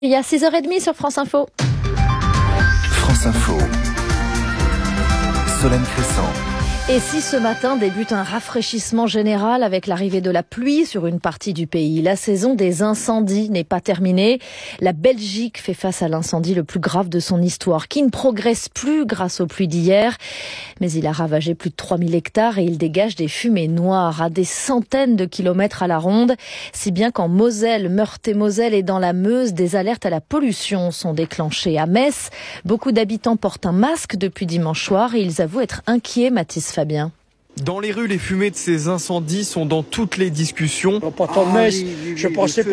Il y a 6h30 sur France Info. France Info. Solène Crescent. Et si ce matin débute un rafraîchissement général avec l'arrivée de la pluie sur une partie du pays, la saison des incendies n'est pas terminée. La Belgique fait face à l'incendie le plus grave de son histoire, qui ne progresse plus grâce aux pluies d'hier. Mais il a ravagé plus de 3000 hectares et il dégage des fumées noires à des centaines de kilomètres à la ronde. Si bien qu'en Moselle, Meurthe-et-Moselle et dans la Meuse, des alertes à la pollution sont déclenchées. À Metz, beaucoup d'habitants portent un masque depuis dimanche soir et ils avouent être inquiets, Mathis Fabien. Dans les rues, les fumées de ces incendies sont dans toutes les discussions. En partant de Metz, je passais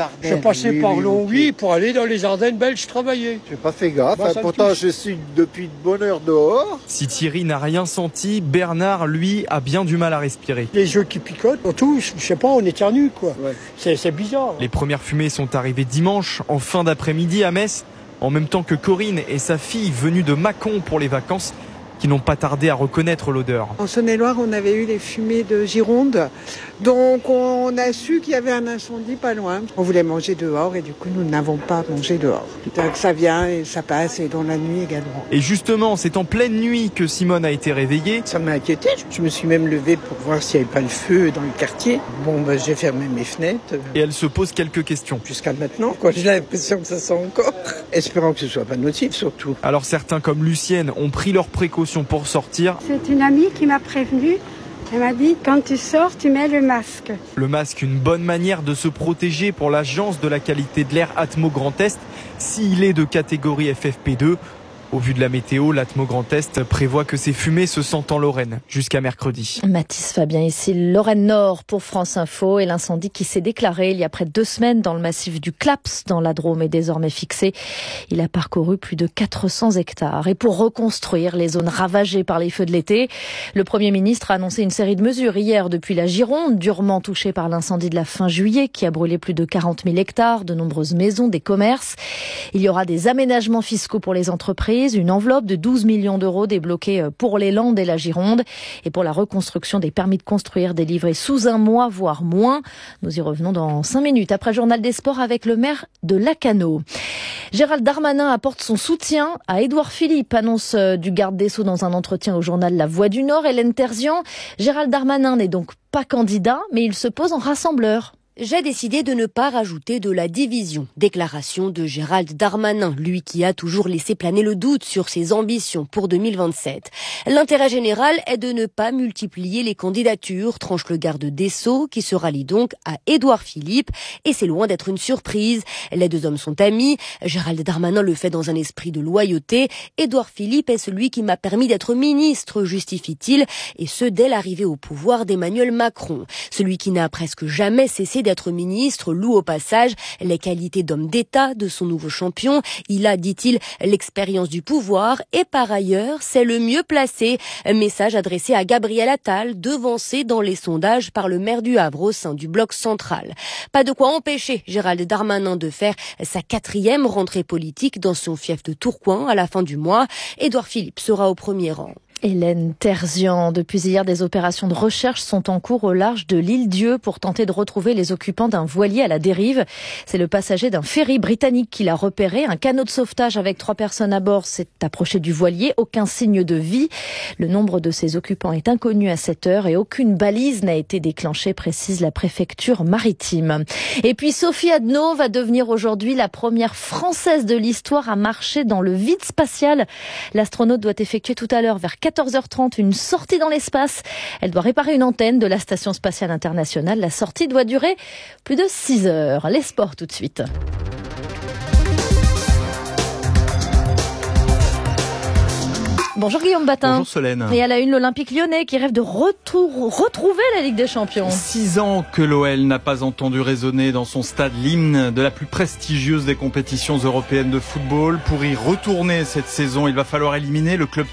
par Longwy pour aller dans les Ardennes belges travailler. J'ai pas fait gaffe, pourtant je suis depuis de bonne heure dehors. Si Thierry n'a rien senti, Bernard, lui, a bien du mal à respirer. Les yeux qui picotent, on touche, je sais pas, on éternue quoi. Ouais. C'est bizarre. Les premières fumées sont arrivées dimanche, en fin d'après-midi à Metz, en même temps que Corinne et sa fille venues de Mâcon pour les vacances, qui n'ont pas tardé à reconnaître l'odeur. En Saône-et-Loire, on avait eu les fumées de Gironde, donc on a su qu'il y avait un incendie pas loin. On voulait manger dehors et du coup nous n'avons pas mangé dehors. Donc ça vient et ça passe et dans la nuit également. Et justement, c'est en pleine nuit que Simone a été réveillée. Ça m'a inquiété, je me suis même levée pour voir s'il n'y avait pas le feu dans le quartier. J'ai fermé mes fenêtres. Et elle se pose quelques questions. Jusqu'à maintenant, j'ai l'impression que ça sent encore. Espérons que ce ne soit pas nocif surtout. Alors certains comme Lucienne ont pris leurs précautions pour sortir. C'est une amie qui m'a prévenue. Elle m'a dit, quand tu sors, tu mets le masque. Le masque, une bonne manière de se protéger pour l'Agence de la qualité de l'air Atmo Grand Est, s'il est de catégorie FFP2. Au vu de la météo, l'Atmo Grand Est prévoit que ces fumées se sentent en Lorraine jusqu'à mercredi. Mathis Fabien ici, Lorraine Nord pour France Info, et l'incendie qui s'est déclaré il y a près de 2 semaines dans le massif du Claps dans la Drôme est désormais fixé. Il a parcouru plus de 400 hectares. Et pour reconstruire les zones ravagées par les feux de l'été, le Premier ministre a annoncé une série de mesures hier depuis la Gironde, durement touchée par l'incendie de la fin juillet qui a brûlé plus de 40 000 hectares, de nombreuses maisons, des commerces. Il y aura des aménagements fiscaux pour les entreprises, une enveloppe de 12 millions d'euros débloquée pour les Landes et la Gironde, et pour la reconstruction des permis de construire délivrés sous un mois, voire moins. Nous y revenons dans 5 minutes, après le journal des sports avec le maire de Lacanau. Gérald Darmanin apporte son soutien à Édouard Philippe, annonce du garde des Sceaux dans un entretien au journal La Voix du Nord. Hélène Terzian, Gérald Darmanin n'est donc pas candidat, mais il se pose en rassembleur. J'ai décidé de ne pas rajouter de la division. Déclaration de Gérald Darmanin, lui qui a toujours laissé planer le doute sur ses ambitions pour 2027. L'intérêt général est de ne pas multiplier les candidatures, tranche le garde des Sceaux, qui se rallie donc à Édouard Philippe. Et c'est loin d'être une surprise. Les deux hommes sont amis. Gérald Darmanin le fait dans un esprit de loyauté. Édouard Philippe est celui qui m'a permis d'être ministre, justifie-t-il, et ce dès l'arrivée au pouvoir d'Emmanuel Macron. Celui qui n'a presque jamais cessé d'être ministre loue au passage les qualités d'homme d'État de son nouveau champion. Il a, dit-il, l'expérience du pouvoir et par ailleurs, c'est le mieux placé. Message adressé à Gabriel Attal, devancé dans les sondages par le maire du Havre au sein du bloc central. Pas de quoi empêcher Gérald Darmanin de faire sa 4e rentrée politique dans son fief de Tourcoing à la fin du mois. Édouard Philippe sera au premier rang. Hélène Terzian, depuis hier, des opérations de recherche sont en cours au large de l'île Dieu pour tenter de retrouver les occupants d'un voilier à la dérive. C'est le passager d'un ferry britannique qui l'a repéré. Un canot de sauvetage avec 3 personnes à bord s'est approché du voilier. Aucun signe de vie. Le nombre de ses occupants est inconnu à cette heure et aucune balise n'a été déclenchée, précise la préfecture maritime. Et puis Sophie Adno va devenir aujourd'hui la première Française de l'histoire à marcher dans le vide spatial. L'astronaute doit effectuer tout à l'heure vers 14h30 une sortie dans l'espace. Elle doit réparer une antenne de la Station spatiale internationale. La sortie doit durer plus de 6 heures. Les sports tout de suite. Bonjour Guillaume Batin. Bonjour Solène. Et à la une, l'Olympique lyonnais qui rêve de retrouver la Ligue des Champions. 6 ans que l'OL n'a pas entendu résonner dans son stade l'hymne de la plus prestigieuse des compétitions européennes de football. Pour y retourner cette saison, il va falloir éliminer le club turc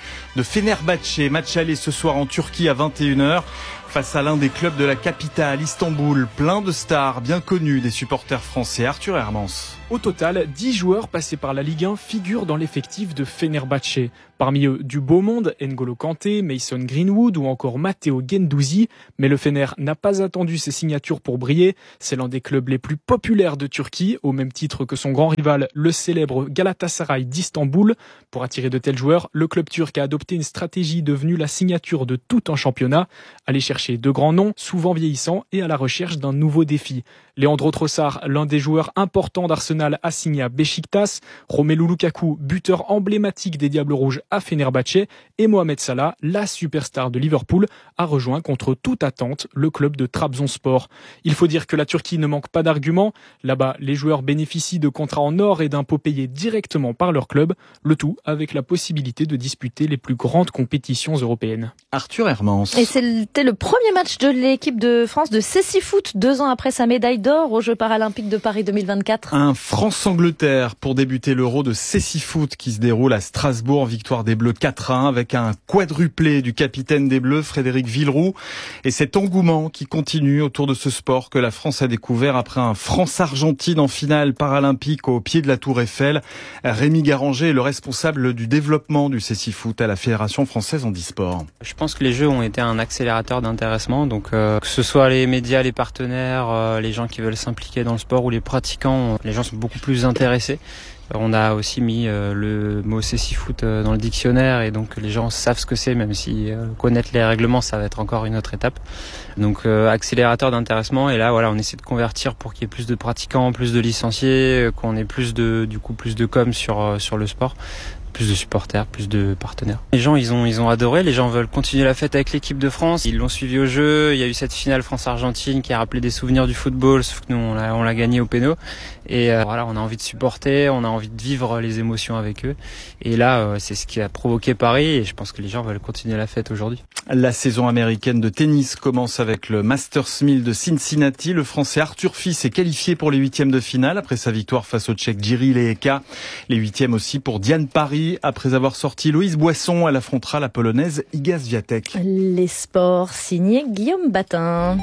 de Fenerbahçe. Match aller ce soir en Turquie à 21h. Face à l'un des clubs de la capitale, Istanbul, plein de stars bien connues des supporters français. Arthur Hermans. Au total, 10 joueurs passés par la Ligue 1 figurent dans l'effectif de Fenerbahçe. Parmi eux, du beau monde, N'Golo Kanté, Mason Greenwood ou encore Matteo Guendouzi. Mais le Fener n'a pas attendu ses signatures pour briller. C'est l'un des clubs les plus populaires de Turquie, au même titre que son grand rival, le célèbre Galatasaray d'Istanbul. Pour attirer de tels joueurs, le club turc a adopté une stratégie devenue la signature de tout un championnat. Aller chercher de grands noms, souvent vieillissants, et à la recherche d'un nouveau défi. Leandro Trossard, l'un des joueurs importants d'Arsenal, a signé à Beşiktaş. Romelu Lukaku, buteur emblématique des Diables Rouges à Fenerbahçe. Et Mohamed Salah, la superstar de Liverpool, a rejoint contre toute attente le club de Trabzonspor. Il faut dire que la Turquie ne manque pas d'arguments. Là-bas, les joueurs bénéficient de contrats en or et d'impôts payés directement par leur club. Le tout avec la possibilité de disputer les plus grandes compétitions européennes. Arthur Hermans. Et c'était le premier match de l'équipe de France de cécifoot, 2 ans après sa médaille d'or aux Jeux paralympiques de Paris 2024. Un France-Angleterre pour débuter l'Euro de cécifoot qui se déroule à Strasbourg. Victoire des Bleus 4-1 avec un quadruplé du capitaine des Bleus, Frédéric Villeroux. Et cet engouement qui continue autour de ce sport que la France a découvert après un France-Argentine en finale paralympique au pied de la Tour Eiffel. Rémi Garanger est le responsable du développement du cécifoot à la Fédération française handisport. Je pense que les Jeux ont été un accélérateur d'intéressement. Donc que ce soit les médias, les partenaires, les gens qui veulent s'impliquer dans le sport ou les pratiquants, les gens sont beaucoup plus intéressés. On a aussi mis le mot cécifoot dans le dictionnaire et donc les gens savent ce que c'est, même si connaître les règlements, ça va être encore une autre étape. Donc accélérateur d'intéressement, et là voilà, on essaie de convertir pour qu'il y ait plus de pratiquants, plus de licenciés, qu'on ait plus de com sur le sport. Plus de supporters, plus de partenaires. Les gens, ils ont adoré. Les gens veulent continuer la fête avec l'équipe de France. Ils l'ont suivi au jeu. Il y a eu cette finale France-Argentine qui a rappelé des souvenirs du football, sauf que nous, on l'a gagné au péno. Et voilà, on a envie de supporter, on a envie de vivre les émotions avec eux. Et là, c'est ce qui a provoqué Paris. Et je pense que les gens veulent continuer la fête aujourd'hui. La saison américaine de tennis commence avec le Masters 1000 de Cincinnati. Le Français Arthur Fils est qualifié pour les 8e de finale après sa victoire face au Tchèque Jiří Lehecka. Les 8e aussi pour Diane Paris. Après avoir sorti Louise Boisson, elle affrontera la Polonaise Iga Swiatek. Les sports signés Guillaume Batin.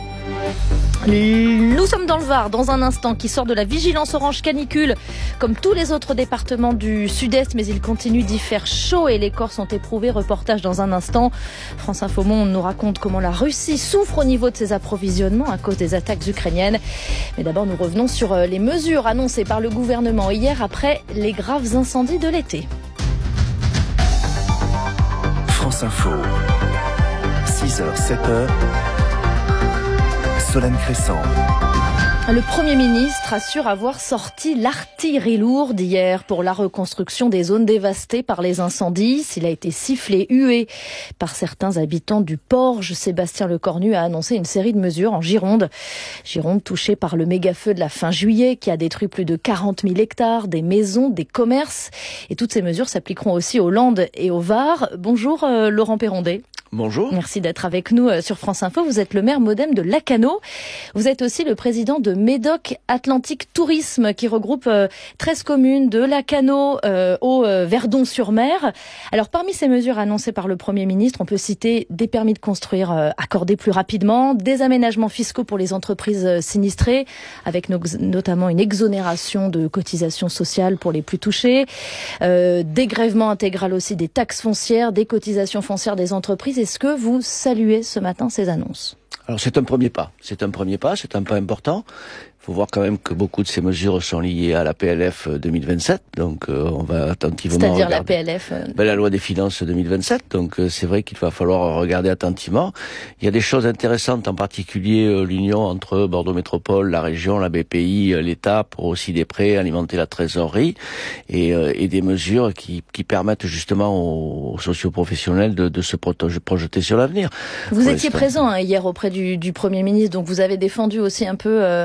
Nous sommes dans le Var dans un instant qui sort de la vigilance orange canicule comme tous les autres départements du sud-est, mais il continue d'y faire chaud et les corps sont éprouvés. Reportage dans un instant. France Info Monde nous raconte comment la Russie souffre au niveau de ses approvisionnements à cause des attaques ukrainiennes. Mais d'abord nous revenons sur les mesures annoncées par le gouvernement hier après les graves incendies de l'été. France Info, 6h, 7h, Solène Crescent. Le Premier ministre assure avoir sorti l'artillerie lourde hier pour la reconstruction des zones dévastées par les incendies. S'il a été sifflé, hué par certains habitants du Porge, Sébastien Lecornu a annoncé une série de mesures en Gironde. Gironde touchée par le méga-feu de la fin juillet qui a détruit plus de 40 000 hectares, des maisons, des commerces. Et toutes ces mesures s'appliqueront aussi aux Landes et au Var. Bonjour Laurent Perrondet. Bonjour. Merci d'être avec nous sur France Info. Vous êtes le maire MoDem de Lacanau. Vous êtes aussi le président de Médoc Atlantique Tourisme qui regroupe 13 communes de Lacanau au Verdon-sur-Mer. Alors parmi ces mesures annoncées par le Premier ministre, on peut citer des permis de construire accordés plus rapidement, des aménagements fiscaux pour les entreprises sinistrées, avec notamment une exonération de cotisations sociales pour les plus touchés, dégrèvement intégral aussi des taxes foncières, des cotisations foncières des entreprises. Est-ce que vous saluez ce matin ces annonces ? Alors c'est un premier pas, c'est un pas important. Il faut voir quand même que beaucoup de ces mesures sont liées à la PLF 2027, donc on va attentivement C'est-à-dire regarder. La PLF La loi des finances 2027, donc c'est vrai qu'il va falloir regarder attentivement. Il y a des choses intéressantes, en particulier l'union entre Bordeaux Métropole, la région, la BPI, l'État, pour aussi des prêts, alimenter la trésorerie, et des mesures qui permettent justement aux socioprofessionnels de se projeter sur l'avenir. Vous étiez présent hier auprès du Premier ministre, donc vous avez défendu aussi un peu la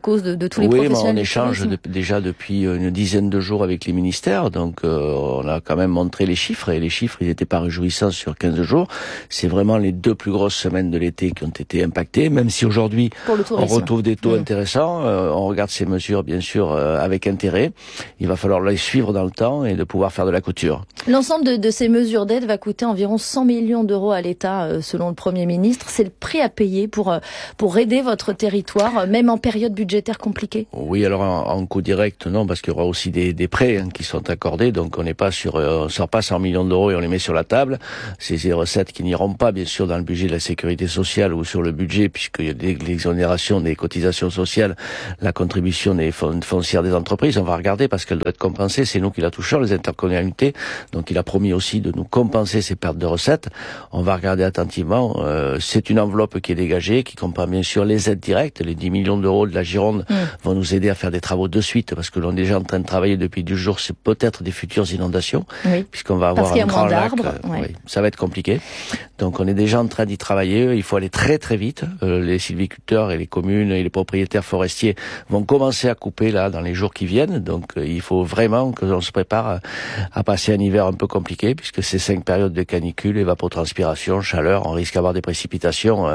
cause de tous les professionnels. Oui, mais on échange déjà depuis une dizaine de jours avec les ministères, donc on a quand même montré les chiffres, et les chiffres, ils n'étaient pas réjouissants sur 15 jours. C'est vraiment les 2 plus grosses semaines de l'été qui ont été impactées, même si aujourd'hui on retrouve des taux intéressants. On regarde ces mesures, bien sûr, avec intérêt. Il va falloir les suivre dans le temps et de pouvoir faire de la couture. L'ensemble de ces mesures d'aide va coûter environ 100 millions d'euros à l'État, selon le Premier ministre. C'est le prix à payer pour aider votre territoire, même en période budgétaire compliquée? Oui, alors en coût direct, non, parce qu'il y aura aussi des prêts qui sont accordés, donc on n'est pas on sort pas 100 millions d'euros et on les met sur la table. C'est des recettes qui n'iront pas, bien sûr, dans le budget de la sécurité sociale ou sur le budget, puisqu'il y a l'exonération des cotisations sociales, la contribution des foncières des entreprises. On va regarder parce qu'elle doit être compensée. C'est nous qui la touchons, les intercommunalités. Donc il a promis aussi de nous compenser ces pertes de recettes. On va regarder attentivement. C'est une enveloppe qui est dégagée, qui comprend bien sûr les aides directes. Les 10 millions d'euros de la Gironde vont nous aider à faire des travaux de suite, parce que l'on est déjà en train de travailler depuis 10 jours, c'est peut-être des futures inondations, puisqu'on va avoir un grand lac. Oui, ça va être compliqué. Donc on est déjà en train d'y travailler. Il faut aller très très vite. Les sylviculteurs et les communes et les propriétaires forestiers vont commencer à couper là dans les jours qui viennent. Donc il faut vraiment que l'on se prépare à passer un hiver un peu compliqué, puisque c'est 5 périodes de canicule, évapotranspiration, chaleur. On risque d'avoir des précipitations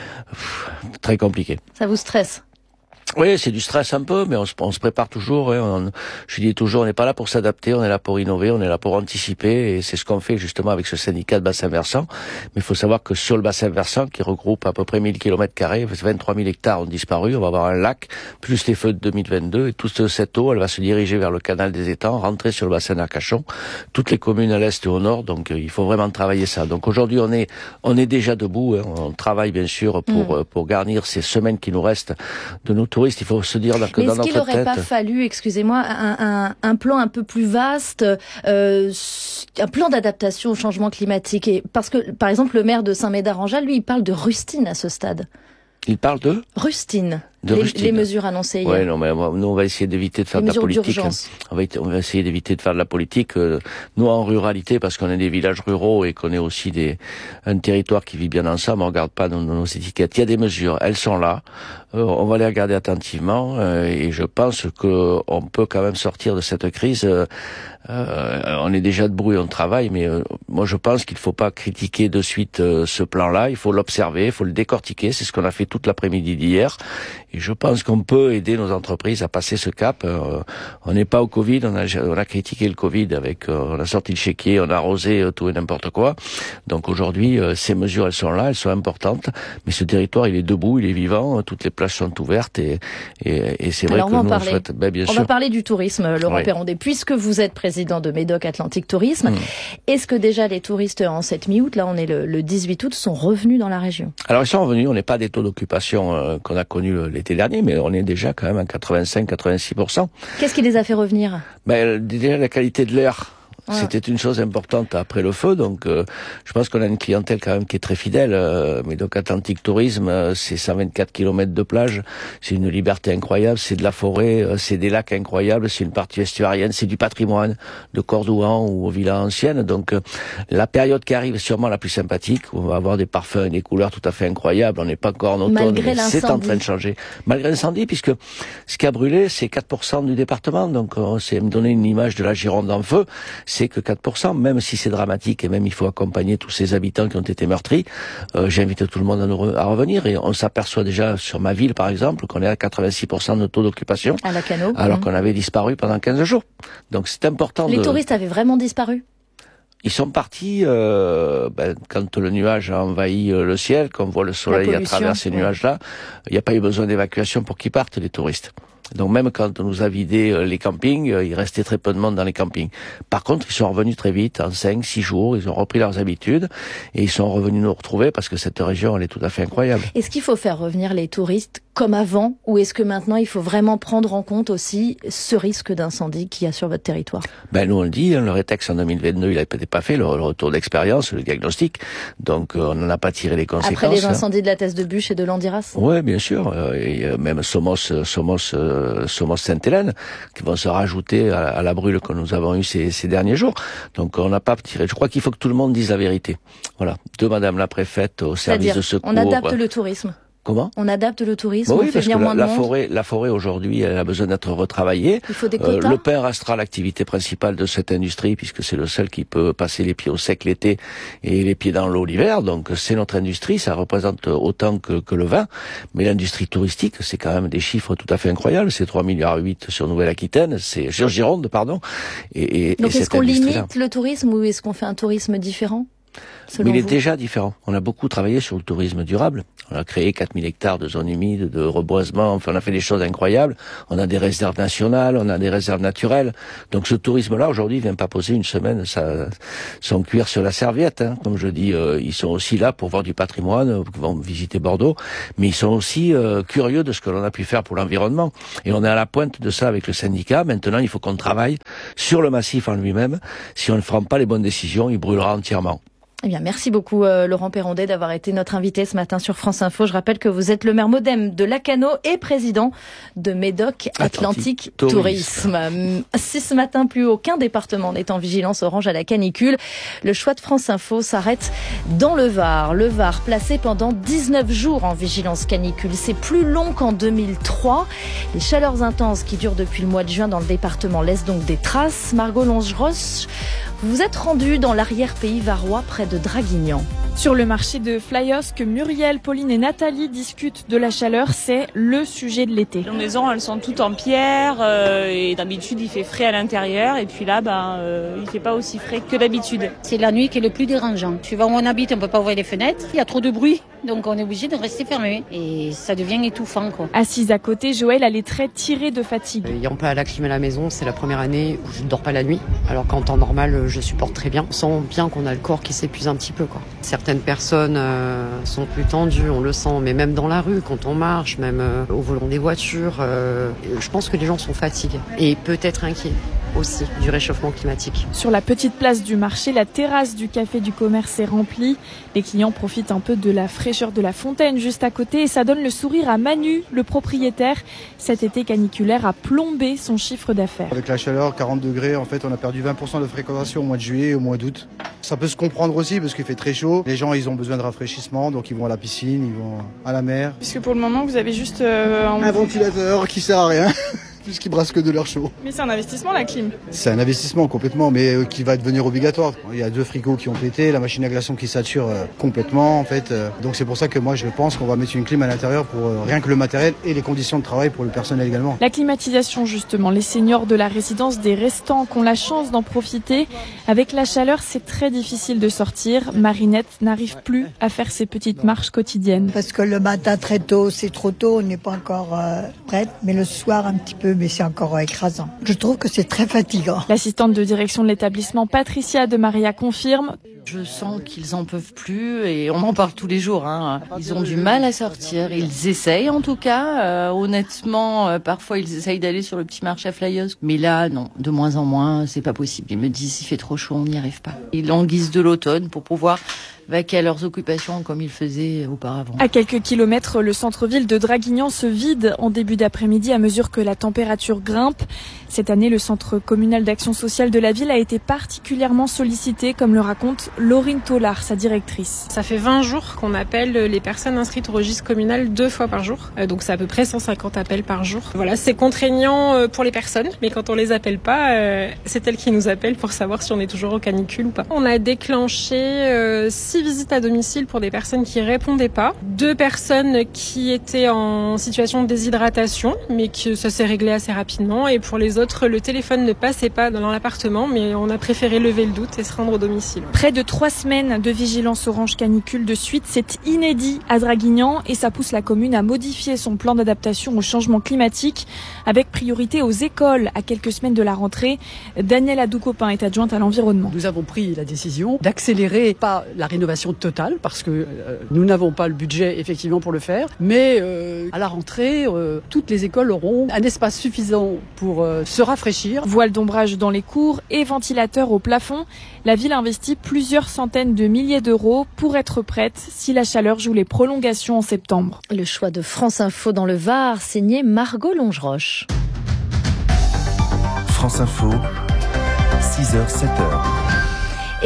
très compliquées. Ça vous stresse? Oui, c'est du stress un peu, mais on se prépare toujours. Je dis toujours, on n'est pas là pour s'adapter, on est là pour innover, on est là pour anticiper, et c'est ce qu'on fait justement avec ce syndicat de bassin versant. Mais il faut savoir que sur le bassin versant, qui regroupe à peu près 1000 km², 23 000 hectares ont disparu, on va avoir un lac, plus les feux de 2022, et toute cette eau, elle va se diriger vers le canal des étangs, rentrer sur le bassin d'Arcachon, toutes les communes à l'est et au nord, donc il faut vraiment travailler ça. Donc aujourd'hui, on est déjà debout, on travaille bien sûr pour garnir ces semaines qui nous restent de nos touristes. Il faut se dire que dans notre tête... Mais est-ce qu'il n'aurait pas fallu, excusez-moi, un plan un peu plus vaste, un plan d'adaptation au changement climatique? Parce que, par exemple, le maire de Saint-Médard-en-Jalles, lui, il parle de rustine à ce stade. Il parle de rustine. Les mesures annoncées hier. Ouais, non, mais nous, on va essayer d'éviter de faire de la politique. On va essayer d'éviter de faire de la politique. Nous, en ruralité, parce qu'on est des villages ruraux et qu'on est aussi un territoire qui vit bien ensemble, on regarde pas nos étiquettes. Il y a des mesures, elles sont là. On va les regarder attentivement, et je pense que on peut quand même sortir de cette crise. On est déjà debout et on travaille, mais moi je pense qu'il faut pas critiquer de suite ce plan-là. Il faut l'observer, il faut le décortiquer. C'est ce qu'on a fait toute l'après-midi d'hier. Et je pense qu'on peut aider nos entreprises à passer ce cap. On n'est pas au Covid, on a critiqué le Covid on a sorti le chéquier, on a arrosé tout et n'importe quoi. Donc aujourd'hui, ces mesures, elles sont là, elles sont importantes. Mais ce territoire, il est debout, il est vivant, toutes les plages sont ouvertes et c'est vrai que nous, on souhaite... bien sûr. On va parler du tourisme, Laurent Perrondet, puisque vous êtes président de Médoc Atlantique Tourisme. Est-ce que déjà les touristes en cette mi-août, là on est le 18 août, sont revenus dans la région? Alors ils sont revenus, on n'est pas des taux d'occupation qu'on a connus l'été dernier, mais on est déjà quand même à 85-86%. Qu'est-ce qui les a fait revenir? Déjà la qualité de l'air. C'était une chose importante après le feu, donc je pense qu'on a une clientèle quand même qui est très fidèle. Médoc Atlantique Tourisme, c'est 124 km de plage, c'est une liberté incroyable, c'est de la forêt, c'est des lacs incroyables, c'est une partie estuarienne, c'est du patrimoine de Cordouan ou aux villas anciennes. Donc la période qui arrive est sûrement la plus sympathique, où on va avoir des parfums et des couleurs tout à fait incroyables. On n'est pas encore en automne, mais c'est en train de changer. Malgré l'incendie, puisque ce qui a brûlé, c'est 4% du département, donc c'est me donner une image de la Gironde en feu. C'est que 4%, même si c'est dramatique et même il faut accompagner tous ces habitants qui ont été meurtris. J'invite tout le monde à revenir, et on s'aperçoit déjà sur ma ville par exemple qu'on est à 86% de taux d'occupation, à la Cano, alors qu'on avait disparu pendant 15 jours. Donc c'est important. Les touristes avaient vraiment disparu? Ils sont partis quand le nuage a envahi le ciel, qu'on voit le soleil à travers ces nuages-là. Il n'y a pas eu besoin d'évacuation pour qu'ils partent, les touristes. Donc même quand on nous a vidé les campings, il restait très peu de monde dans les campings. Par contre, ils sont revenus très vite, en 5-6 jours, ils ont repris leurs habitudes et ils sont revenus nous retrouver parce que cette région, elle est tout à fait incroyable. Est-ce qu'il faut faire revenir les touristes comme avant, ou est-ce que maintenant il faut vraiment prendre en compte aussi ce risque d'incendie qu'il y a sur votre territoire? Nous on le dit, le rétex en 2022, il n'avait pas fait le retour d'expérience, le diagnostic, donc on n'en a pas tiré les conséquences. Après les incendies de la Thèse de Buch et de l'Andiras? Oui, bien sûr, et même Somos Sainte-Hélène, qui vont se rajouter à la brûle que nous avons eue ces derniers jours. Donc on n'a pas tiré. Je crois qu'il faut que tout le monde dise la vérité. Voilà, de Madame la Préfète au service de secours. On adapte le tourisme. Comment ? On adapte le tourisme, oui, on fait venir moins de monde. La forêt aujourd'hui, elle a besoin d'être retravaillée. Il faut des quotas. Le pain restera l'activité principale de cette industrie puisque c'est le seul qui peut passer les pieds au sec l'été et les pieds dans l'eau l'hiver. Donc c'est notre industrie, ça représente autant que le vin. Mais l'industrie touristique, c'est quand même des chiffres tout à fait incroyables. C'est 3,8 milliards sur Nouvelle-Aquitaine, c'est sur Gironde, pardon. Donc est-ce qu'on limite le tourisme ou est-ce qu'on fait un tourisme différent ? Mais il est déjà différent. On a beaucoup travaillé sur le tourisme durable. On a créé 4000 hectares de zones humides, de reboisement. Enfin, on a fait des choses incroyables. On a des réserves nationales, on a des réserves naturelles. Donc ce tourisme-là, aujourd'hui, vient pas poser une semaine son cuir sur la serviette. Hein. Comme je dis, ils sont aussi là pour voir du patrimoine, ils vont visiter Bordeaux. Mais ils sont aussi curieux de ce que l'on a pu faire pour l'environnement. Et on est à la pointe de ça avec le syndicat. Maintenant, il faut qu'on travaille sur le massif en lui-même. Si on ne prend pas les bonnes décisions, il brûlera entièrement. Eh bien, merci beaucoup Laurent Perrondet d'avoir été notre invité ce matin sur France Info. Je rappelle que vous êtes le maire modem de Lacanau et président de Médoc Atlantique Tourisme. Si ce matin plus aucun département n'est en vigilance orange à la canicule, le choix de France Info s'arrête dans le Var. Le Var placé pendant 19 jours en vigilance canicule. C'est plus long qu'en 2003. Les chaleurs intenses qui durent depuis le mois de juin dans le département laissent donc des traces. Margot Longeroche, vous vous êtes rendue dans l'arrière-pays varois près de Draguignan. Sur le marché de Flyosque, Muriel, Pauline et Nathalie discutent de la chaleur. C'est le sujet de l'été. Les maisons, elles sont toutes en pierre et d'habitude, il fait frais à l'intérieur. Et puis là, il fait pas aussi frais que d'habitude. C'est la nuit qui est le plus dérangeant. Suivant où on habite, on peut pas ouvrir les fenêtres. Il y a trop de bruit. Donc on est obligé de rester fermé. Et ça devient étouffant, quoi. Assise à côté, Joël a les traits tirés de fatigue. Ayant pas la clim à la maison, c'est la première année où je ne dors pas la nuit. Alors qu'en temps normal, je supporte très bien. On sent bien qu'on a le corps qui s'épuise un petit peu, quoi. Certaines personnes sont plus tendues, on le sent, mais même dans la rue, quand on marche, même au volant des voitures, je pense que les gens sont fatigués et peut-être inquiets aussi du réchauffement climatique. Sur la petite place du marché, la terrasse du café du commerce est remplie. Les clients profitent un peu de la fraîcheur de la fontaine juste à côté et ça donne le sourire à Manu, le propriétaire. Cet été caniculaire a plombé son chiffre d'affaires. Avec la chaleur, 40 degrés, en fait, on a perdu 20% de fréquentation au mois de juillet et au mois d'août. Ça peut se comprendre aussi parce qu'il fait très chaud. Les gens, ils ont besoin de rafraîchissement, donc ils vont à la piscine, ils vont à la mer. Puisque pour le moment, vous avez juste un ventilateur qui sert à rien. Puisqu'il brasse que de l'air chaud. Mais c'est un investissement, la clim. C'est un investissement complètement, mais qui va devenir obligatoire. Il y a 2 frigos qui ont pété, la machine à glaçons qui sature complètement, en fait. Donc c'est pour ça que moi je pense qu'on va mettre une clim à l'intérieur pour rien que le matériel et les conditions de travail pour le personnel également. La climatisation justement, les seniors de la résidence des restants qui ont la chance d'en profiter. Avec la chaleur, c'est très difficile de sortir. Marinette n'arrive plus à faire ses petites marches quotidiennes. Parce que le matin très tôt, c'est trop tôt, on n'est pas encore prête, mais le soir un petit peu. Mais c'est encore écrasant. Je trouve que c'est très fatigant. L'assistante de direction de l'établissement, Patricia de Maria, confirme. Je sens qu'ils en peuvent plus et on en parle tous les jours. Ils ont du mal à sortir. Ils essayent en tout cas. Honnêtement, parfois ils essayent d'aller sur le petit marché à Flyosque. Mais là, non, de moins en moins, c'est pas possible. Ils me disent, il fait trop chaud, on n'y arrive pas. Ils languissent de l'automne pour pouvoir vaquer à leurs occupations comme ils faisaient auparavant. À quelques kilomètres, le centre-ville de Draguignan se vide en début d'après-midi à mesure que la température grimpe. Cette année, le centre communal d'action sociale de la ville a été particulièrement sollicité, comme le raconte Laurine Tollard, sa directrice. Ça fait 20 jours qu'on appelle les personnes inscrites au registre communal 2 fois par jour. Donc c'est à peu près 150 appels par jour. Voilà, c'est contraignant pour les personnes, mais quand on les appelle pas, c'est elles qui nous appellent pour savoir si on est toujours au canicule ou pas. On a déclenché 6 visites à domicile pour des personnes qui répondaient pas, 2 personnes qui étaient en situation de déshydratation, mais que ça s'est réglé assez rapidement. Et pour les autres, le téléphone ne passait pas dans l'appartement, mais on a préféré lever le doute et se rendre au domicile. Près de 3 semaines de vigilance orange canicule de suite, c'est inédit à Draguignan et ça pousse la commune à modifier son plan d'adaptation au changement climatique avec priorité aux écoles à quelques semaines de la rentrée. Danielle Adoukopin est adjointe à l'environnement. Nous avons pris la décision d'accélérer pas la rénovation totale parce que nous n'avons pas le budget effectivement pour le faire, mais à la rentrée, toutes les écoles auront un espace suffisant pour se rafraîchir. Voile d'ombrage dans les cours et ventilateurs au plafond. La ville investit plusieurs centaines de milliers d'euros pour être prête si la chaleur joue les prolongations en septembre. Le choix de France Info dans le Var, signé Margot Longeroche. France Info, 6h, 7h.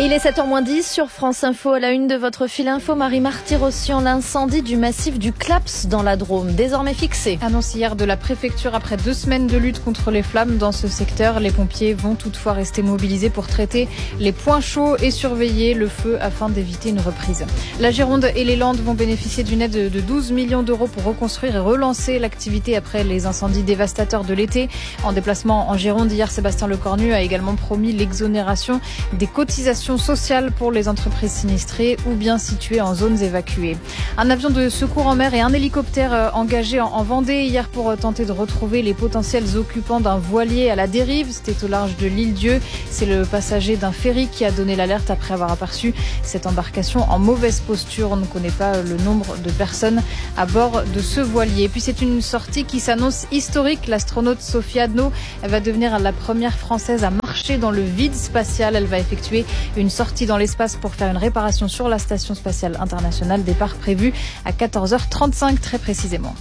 Et il est 7h-10 sur France Info. À la une de votre fil info, Marie-Marty Rossian, l'incendie du massif du Claps dans la Drôme, désormais fixé. Annonce hier de la préfecture après 2 semaines de lutte contre les flammes dans ce secteur. Les pompiers vont toutefois rester mobilisés pour traiter les points chauds et surveiller le feu afin d'éviter une reprise. La Gironde et les Landes vont bénéficier d'une aide de 12 millions d'euros pour reconstruire et relancer l'activité après les incendies dévastateurs de l'été. En déplacement en Gironde, hier, Sébastien Lecornu a également promis l'exonération des cotisations sociales pour les entreprises sinistrées ou bien situées en zones évacuées. Un avion de secours en mer et un hélicoptère engagés en Vendée hier pour tenter de retrouver les potentiels occupants d'un voilier à la dérive. C'était au large de l'Île-Dieu. C'est le passager d'un ferry qui a donné l'alerte après avoir aperçu cette embarcation en mauvaise posture. On ne connaît pas le nombre de personnes à bord de ce voilier. Et puis c'est une sortie qui s'annonce historique. L'astronaute Sophie Adno va devenir la première Française à marcher dans le vide spatial. Elle va effectuer une sortie dans l'espace pour faire une réparation sur la Station spatiale internationale. Départ prévu à 14h35 très précisément.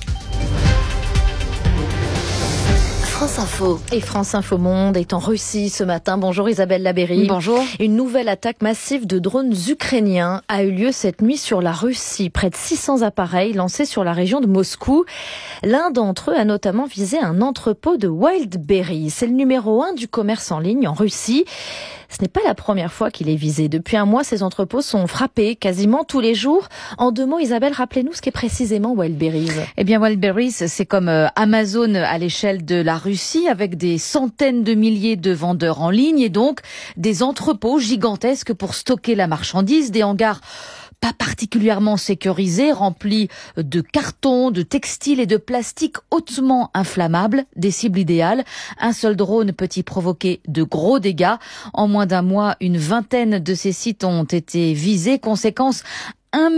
France Info. Et France Info Monde est en Russie ce matin. Bonjour Isabelle Labéry. Bonjour. Une nouvelle attaque massive de drones ukrainiens a eu lieu cette nuit sur la Russie. Près de 600 appareils lancés sur la région de Moscou. L'un d'entre eux a notamment visé un entrepôt de Wildberries. C'est le numéro 1 du commerce en ligne en Russie. Ce n'est pas la première fois qu'il est visé. Depuis un mois, ces entrepôts sont frappés quasiment tous les jours. En 2 mots, Isabelle, rappelez-nous ce qu'est précisément Wildberries. Eh bien, Wildberries, c'est comme Amazon à l'échelle de la Russie, avec des centaines de milliers de vendeurs en ligne et donc des entrepôts gigantesques pour stocker la marchandise, des hangars pas particulièrement sécurisés, remplis de cartons, de textiles et de plastique hautement inflammables, des cibles idéales. Un seul drone peut y provoquer de gros dégâts. En moins d'un mois, une vingtaine de ces sites ont été visés. Conséquence, 1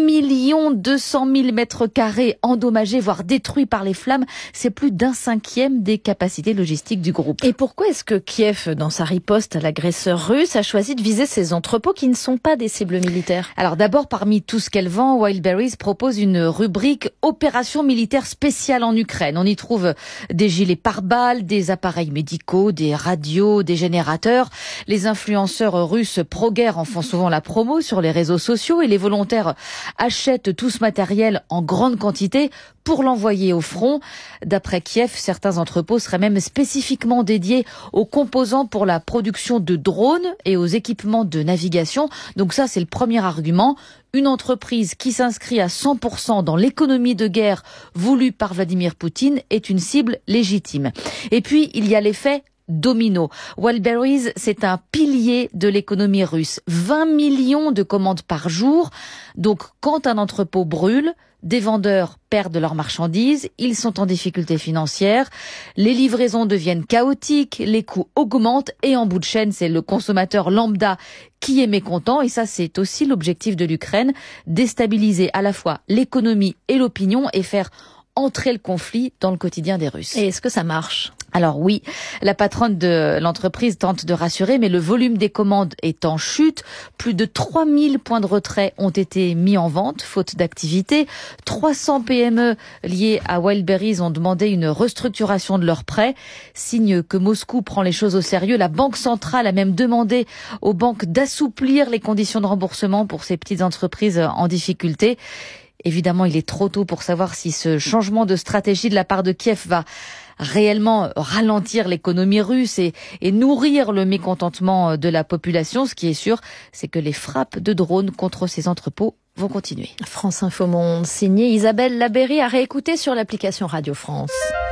200 000 mètres carrés endommagés, voire détruits par les flammes. C'est plus d'1/5 des capacités logistiques du groupe. Et pourquoi est-ce que Kiev, dans sa riposte à l'agresseur russe, a choisi de viser ces entrepôts qui ne sont pas des cibles militaires? Alors d'abord, parmi tout ce qu'elle vend, Wildberries propose une rubrique opération militaire spéciale en Ukraine. On y trouve des gilets pare-balles, des appareils médicaux, des radios, des générateurs. Les influenceurs russes pro-guerre en font souvent la promo sur les réseaux sociaux et les volontaires achètent tout ce matériel en grande quantité pour l'envoyer au front. D'après Kiev, certains entrepôts seraient même spécifiquement dédiés aux composants pour la production de drones et aux équipements de navigation. Donc ça, c'est le premier argument. Une entreprise qui s'inscrit à 100% dans l'économie de guerre voulue par Vladimir Poutine est une cible légitime. Et puis, il y a l'effet domino. Wildberries, c'est un pilier de l'économie russe. 20 millions de commandes par jour. Donc, quand un entrepôt brûle, des vendeurs perdent leurs marchandises, ils sont en difficulté financière, les livraisons deviennent chaotiques, les coûts augmentent et en bout de chaîne, c'est le consommateur lambda qui est mécontent. Et ça, c'est aussi l'objectif de l'Ukraine, déstabiliser à la fois l'économie et l'opinion et faire entrer le conflit dans le quotidien des Russes. Et est-ce que ça marche ? Alors oui, la patronne de l'entreprise tente de rassurer, mais le volume des commandes est en chute. Plus de 3000 points de retrait ont été mis en vente, faute d'activité. 300 PME liées à Wildberries ont demandé une restructuration de leurs prêts. Signe que Moscou prend les choses au sérieux. La Banque centrale a même demandé aux banques d'assouplir les conditions de remboursement pour ces petites entreprises en difficulté. Évidemment, il est trop tôt pour savoir si ce changement de stratégie de la part de Kiev va réellement ralentir l'économie russe et nourrir le mécontentement de la population. Ce qui est sûr, c'est que les frappes de drones contre ces entrepôts vont continuer. France Info Monde, signé Isabelle Labéry, à réécouter sur l'application Radio France.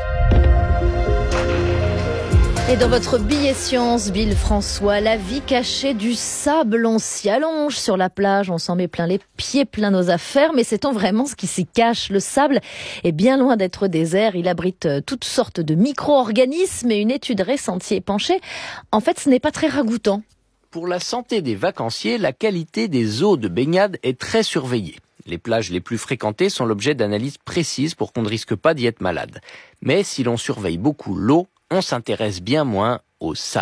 Et dans votre billet science, Bill François, la vie cachée du sable, on s'y allonge sur la plage, on s'en met plein les pieds, plein nos affaires, mais sait-on vraiment ce qui s'y cache? Le sable est bien loin d'être désert, il abrite toutes sortes de micro-organismes et une étude récente s'y est penchée. En fait, ce n'est pas très ragoûtant. Pour la santé des vacanciers, la qualité des eaux de baignade est très surveillée. Les plages les plus fréquentées sont l'objet d'analyses précises pour qu'on ne risque pas d'y être malade. Mais si l'on surveille beaucoup l'eau, on s'intéresse bien moins au sable.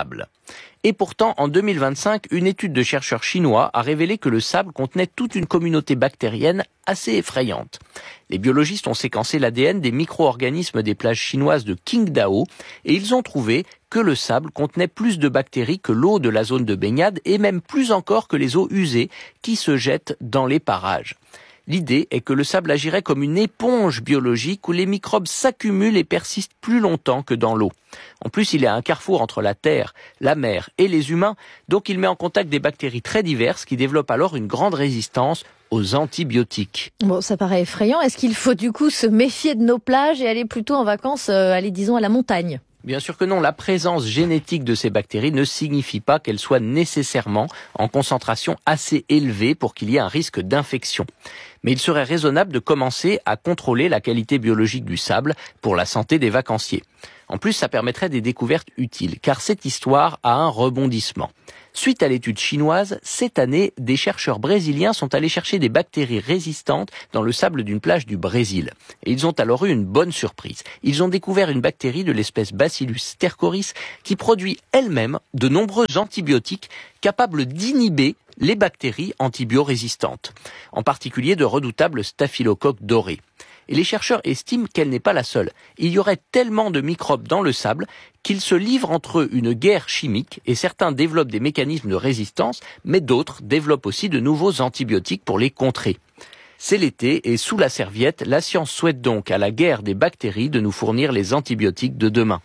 Et pourtant, en 2025, une étude de chercheurs chinois a révélé que le sable contenait toute une communauté bactérienne assez effrayante. Les biologistes ont séquencé l'ADN des micro-organismes des plages chinoises de Qingdao et ils ont trouvé que le sable contenait plus de bactéries que l'eau de la zone de baignade et même plus encore que les eaux usées qui se jettent dans les parages. L'idée est que le sable agirait comme une éponge biologique où les microbes s'accumulent et persistent plus longtemps que dans l'eau. En plus, il est à un carrefour entre la terre, la mer et les humains, donc il met en contact des bactéries très diverses qui développent alors une grande résistance aux antibiotiques. Bon, ça paraît effrayant. Est-ce qu'il faut du coup se méfier de nos plages et aller plutôt en vacances, disons à la montagne ? Bien sûr que non, la présence génétique de ces bactéries ne signifie pas qu'elles soient nécessairement en concentration assez élevée pour qu'il y ait un risque d'infection. Mais il serait raisonnable de commencer à contrôler la qualité biologique du sable pour la santé des vacanciers. En plus, ça permettrait des découvertes utiles, car cette histoire a un rebondissement. Suite à l'étude chinoise, cette année, des chercheurs brésiliens sont allés chercher des bactéries résistantes dans le sable d'une plage du Brésil. Et ils ont alors eu une bonne surprise. Ils ont découvert une bactérie de l'espèce Bacillus stercoris qui produit elle-même de nombreux antibiotiques capables d'inhiber les bactéries antibiorésistantes, en particulier de redoutables staphylocoques dorés. Et les chercheurs estiment qu'elle n'est pas la seule. Il y aurait tellement de microbes dans le sable qu'ils se livrent entre eux une guerre chimique et certains développent des mécanismes de résistance, mais d'autres développent aussi de nouveaux antibiotiques pour les contrer. C'est l'été et sous la serviette, la science souhaite donc à la guerre des bactéries de nous fournir les antibiotiques de demain.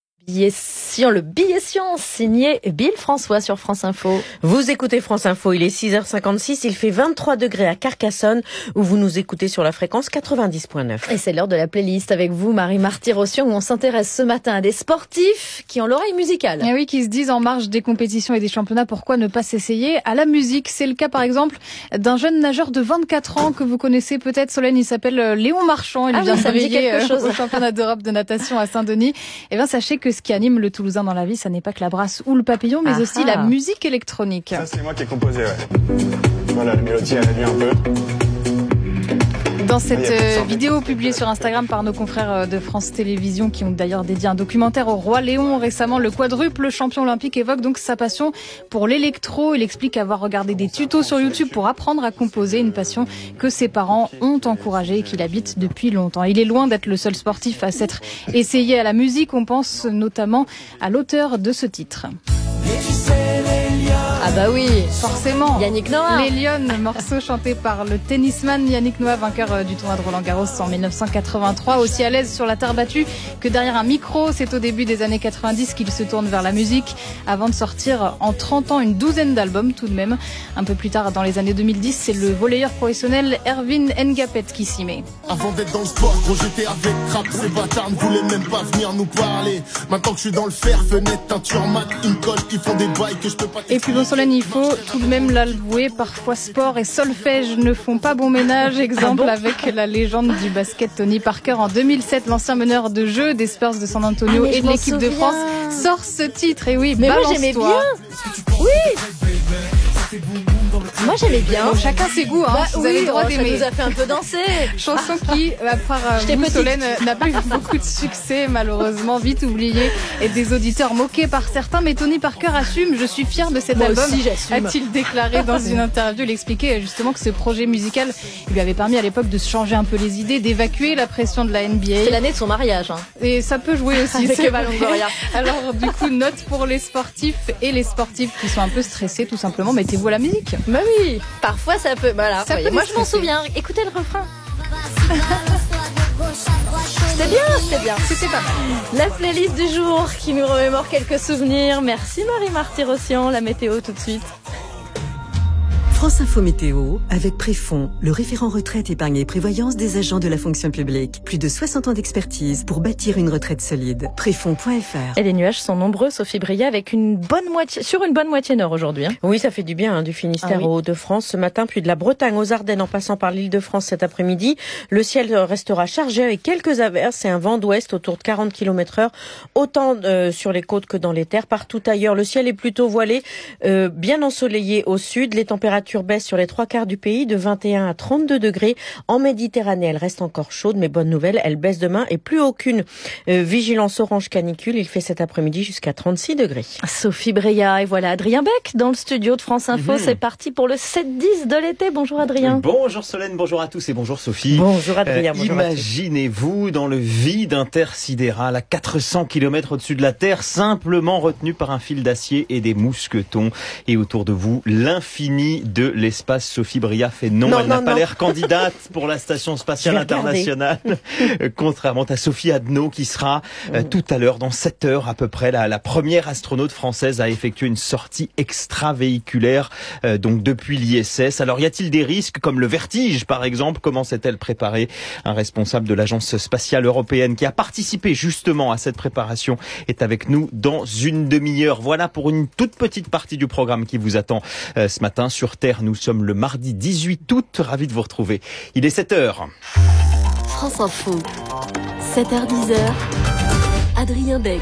Le billet science signé Bill François sur France Info. Vous écoutez France Info, il est 6h56, il fait 23 degrés à Carcassonne où vous nous écoutez sur la fréquence 90.9. Et c'est l'heure de la playlist avec vous, Marie Marty-Rossian, où on s'intéresse ce matin à des sportifs qui ont l'oreille musicale. Et oui, qui se disent en marge des compétitions et des championnats, pourquoi ne pas s'essayer à la musique. C'est le cas par exemple d'un jeune nageur de 24 ans que vous connaissez peut-être, Solène, il s'appelle Léon Marchand. Il vient de briller au championnat d'Europe de natation à Saint-Denis. Et bien sachez que ce qui anime le Toulousain dans la vie, ça n'est pas que la brasse ou le papillon, mais aussi la musique électronique. Ça, c'est moi qui ai composé, ouais. Voilà, la mélodie, elle réduit un peu. Dans cette vidéo publiée sur Instagram par nos confrères de France Télévisions, qui ont d'ailleurs dédié un documentaire au roi Léon récemment, le quadruple champion olympique évoque donc sa passion pour l'électro. Il explique avoir regardé des tutos sur YouTube pour apprendre à composer, une passion que ses parents ont encouragée et qu'il habite depuis longtemps. Il est loin d'être le seul sportif à s'être essayé à la musique. On pense notamment à l'auteur de ce titre. Ah bah oui, forcément. Yannick Noah. Les Lyonnes, morceau chanté par le tennisman Yannick Noah, vainqueur du tournoi de Roland-Garros en 1983, aussi à l'aise sur la terre battue que derrière un micro. C'est au début des années 90 qu'il se tourne vers la musique avant de sortir en 30 ans une douzaine d'albums tout de même. Un peu plus tard, dans les années 2010, c'est le volleyeur professionnel Erwin Ngapet qui s'y met. Avant d'être dans le sport, gros, j'étais avec rap, ces bâtards ne voulaient même pas venir nous parler. Maintenant que je suis dans le fer, fenêtre, teinture mat, une colle, ils font des bails que je peux pas. Et puis bon, Solène, il faut tout de même l'avouer, parfois sport et solfège ne font pas bon ménage. Exemple avec la légende du basket Tony Parker en 2007, l'ancien meneur de jeu des Spurs de San Antonio et de l'équipe de France sort ce titre. Et oui, mais moi balance-toi. j'aimais bien. Oui. Moi j'aimais bien. Bon, chacun ses goûts, hein. Vous avez le droit d'aimer. Ça nous a fait un peu danser. Chanson qui, à part vous, Solène, n'a pas eu beaucoup de succès, malheureusement, vite oubliée, et des auditeurs moqués par certains. Mais Tony Parker assume, je suis fier de cet album, aussi, a-t-il déclaré dans une interview. Il expliquait justement que ce projet musical lui avait permis à l'époque de se changer un peu les idées, d'évacuer la pression de la NBA. C'est l'année de son mariage. Hein. Et ça peut jouer aussi. Avec Eva Longoria. Alors du coup, note pour les sportifs et les sportifs qui sont un peu stressés, tout simplement, mettez-vous à la musique. Bah oui, parfois ça peut. Voilà. Ça peut moi je m'en souviens. Écoutez le refrain. C'était bien. C'était pas mal. La playlist du jour qui nous remémore quelques souvenirs. Merci Marie Marty-Rossian. La météo tout de suite. France Info Météo, avec Préfond, le référent retraite, épargne et prévoyance des agents de la fonction publique. Plus de 60 ans d'expertise pour bâtir une retraite solide. Préfond.fr. Et les nuages sont nombreux, Sophie Briat, avec une bonne moitié nord aujourd'hui. Hein. Oui, ça fait du bien, du Finistère aux Hauts-de-France ce matin, puis de la Bretagne aux Ardennes en passant par l'Île-de-France cet après-midi. Le ciel restera chargé avec quelques averses et un vent d'ouest autour de 40 km/h, autant sur les côtes que dans les terres. Partout ailleurs, le ciel est plutôt voilé, bien ensoleillé au sud. Les températures températures baissent sur les 3/4 du pays de 21 à 32 degrés. En Méditerranée, elle reste encore chaude, mais bonne nouvelle, elle baisse demain et plus aucune vigilance orange canicule. Il fait cet après-midi jusqu'à 36 degrés. Sophie Breillat et voilà Adrien Beck dans le studio de France Info. C'est parti pour le 7-10 de l'été. Bonjour Adrien. Bonjour Solène, bonjour à tous et bonjour Sophie. Bonjour Adrien. Bonjour imaginez-vous dans le vide intersidéral à 400 km au-dessus de la Terre, simplement retenu par un fil d'acier et des mousquetons. Et autour de vous, l'infini de l'espace. Sophie Breillat fait non, elle n'a pas l'air candidate pour la Station Spatiale Internationale. Contrairement à Sophie Adno qui sera tout à l'heure, dans 7 heures à peu près, la première astronaute française à effectuer une sortie extravéhiculaire donc depuis l'ISS. Alors y a-t-il des risques comme le vertige par exemple? Comment s'est-elle préparée? Un responsable de l'Agence spatiale européenne qui a participé justement à cette préparation est avec nous dans une demi-heure. Voilà pour une toute petite partie du programme qui vous attend ce matin sur Terre. Nous sommes le mardi 18 août. Ravi de vous retrouver. Il est 7h. France Info, 7h-10h, Adrien Beck.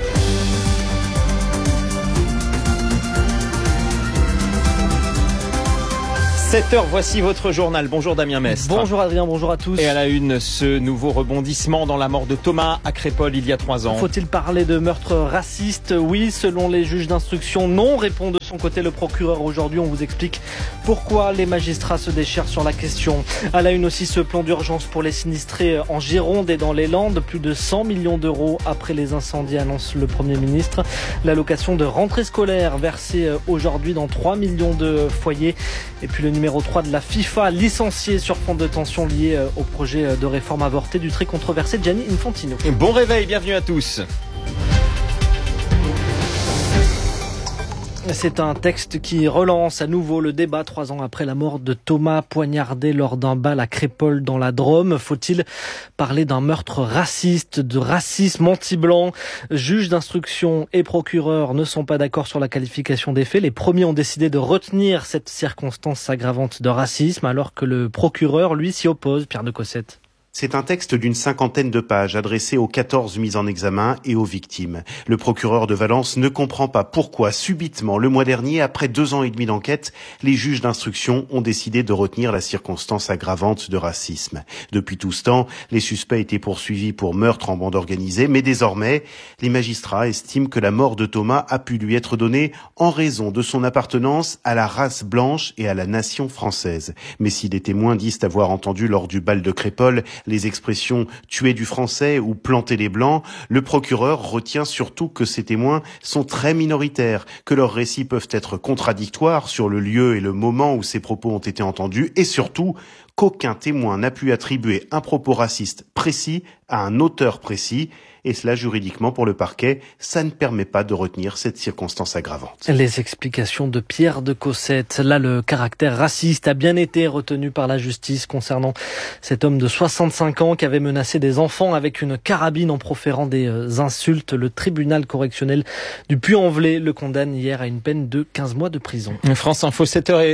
7h, voici votre journal. Bonjour Damien Mestre. Bonjour Adrien, bonjour à tous. Et à la une, ce nouveau rebondissement dans la mort de Thomas à Crépol il y a 3 ans. Faut-il parler de meurtre raciste? Oui, selon les juges d'instruction, non, répond de son côté le procureur aujourd'hui. On vous explique pourquoi les magistrats se déchirent sur la question. À la une aussi, ce plan d'urgence pour les sinistrés en Gironde et dans les Landes. Plus de 100 millions d'euros après les incendies, annonce le Premier ministre. L'allocation de rentrée scolaire versée aujourd'hui dans 3 millions de foyers. Et puis le numéro 3 de la FIFA, licencié sur fond de tension lié au projet de réforme avorté du très controversé Gianni Infantino. Bon réveil, bienvenue à tous. C'est un texte qui relance à nouveau le débat 3 ans après la mort de Thomas, poignardé lors d'un bal à Crépol dans la Drôme. Faut-il parler d'un meurtre raciste, de racisme anti-blanc? Juges d'instruction et procureurs ne sont pas d'accord sur la qualification des faits. Les premiers ont décidé de retenir cette circonstance aggravante de racisme, alors que le procureur, lui, s'y oppose. Pierre de Cossette. C'est un texte d'une 50aine de pages adressé aux 14 mises en examen et aux victimes. Le procureur de Valence ne comprend pas pourquoi, subitement, le mois dernier, après 2 ans et demi d'enquête, les juges d'instruction ont décidé de retenir la circonstance aggravante de racisme. Depuis tout ce temps, les suspects étaient poursuivis pour meurtre en bande organisée, mais désormais, les magistrats estiment que la mort de Thomas a pu lui être donnée en raison de son appartenance à la race blanche et à la nation française. Mais si les témoins disent avoir entendu lors du bal de Crépol les expressions « tuer du français » ou « planter les blancs », le procureur retient surtout que ces témoins sont très minoritaires, que leurs récits peuvent être contradictoires sur le lieu et le moment où ces propos ont été entendus, et surtout qu'aucun témoin n'a pu attribuer un propos raciste précis à un auteur précis. Et cela, juridiquement, pour le parquet, ça ne permet pas de retenir cette circonstance aggravante. Les explications de Pierre de Cossette. Là, le caractère raciste a bien été retenu par la justice concernant cet homme de 65 ans qui avait menacé des enfants avec une carabine en proférant des insultes. Le tribunal correctionnel du Puy-en-Velay le condamne hier à une peine de 15 mois de prison. France Info,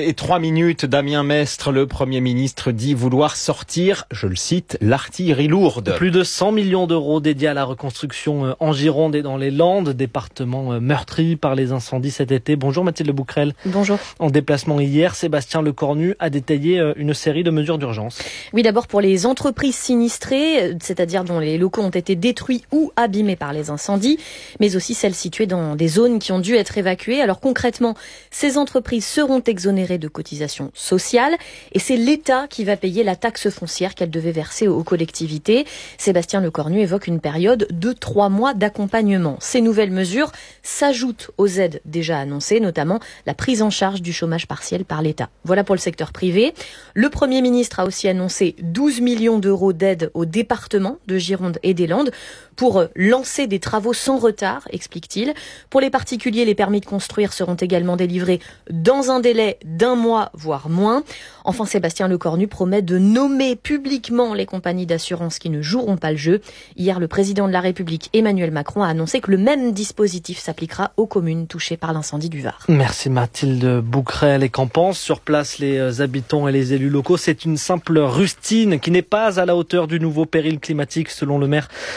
7h03, Damien Mestre, le Premier ministre, dit vouloir sortir, je le cite, l'artillerie lourde. Plus de 100 millions d'euros dédiés à la reconstruction en Gironde et dans les Landes, département meurtri par les incendies cet été. Bonjour Mathilde Bouquerel. Bonjour. En déplacement hier, Sébastien Lecornu a détaillé une série de mesures d'urgence. Oui, d'abord pour les entreprises sinistrées, c'est-à-dire dont les locaux ont été détruits ou abîmés par les incendies, mais aussi celles situées dans des zones qui ont dû être évacuées. Alors concrètement, ces entreprises seront exonérées de cotisations sociales et c'est l'État qui va payer la taxe foncière qu'elle devait verser aux collectivités. Sébastien Lecornu évoque une période de 3 mois d'accompagnement. Ces nouvelles mesures s'ajoutent aux aides déjà annoncées, notamment la prise en charge du chômage partiel par l'État. Voilà pour le secteur privé. Le Premier ministre a aussi annoncé 12 millions d'euros d'aide aux départements de Gironde et des Landes pour lancer des travaux sans retard, explique-t-il. Pour les particuliers, les permis de construire seront également délivrés dans un délai d'1 mois, voire moins. Enfin, Sébastien Lecornu promet de nommer publiquement les compagnies d'assurance qui ne joueront pas le jeu. Hier, le président de la République, Emmanuel Macron, a annoncé que le même dispositif s'appliquera aux communes touchées par l'incendie du Var. Merci Mathilde Bouquerel. Et qu'en pensent sur place les habitants et les élus locaux? C'est une simple rustine qui n'est pas à la hauteur du nouveau péril climatique, selon le maire de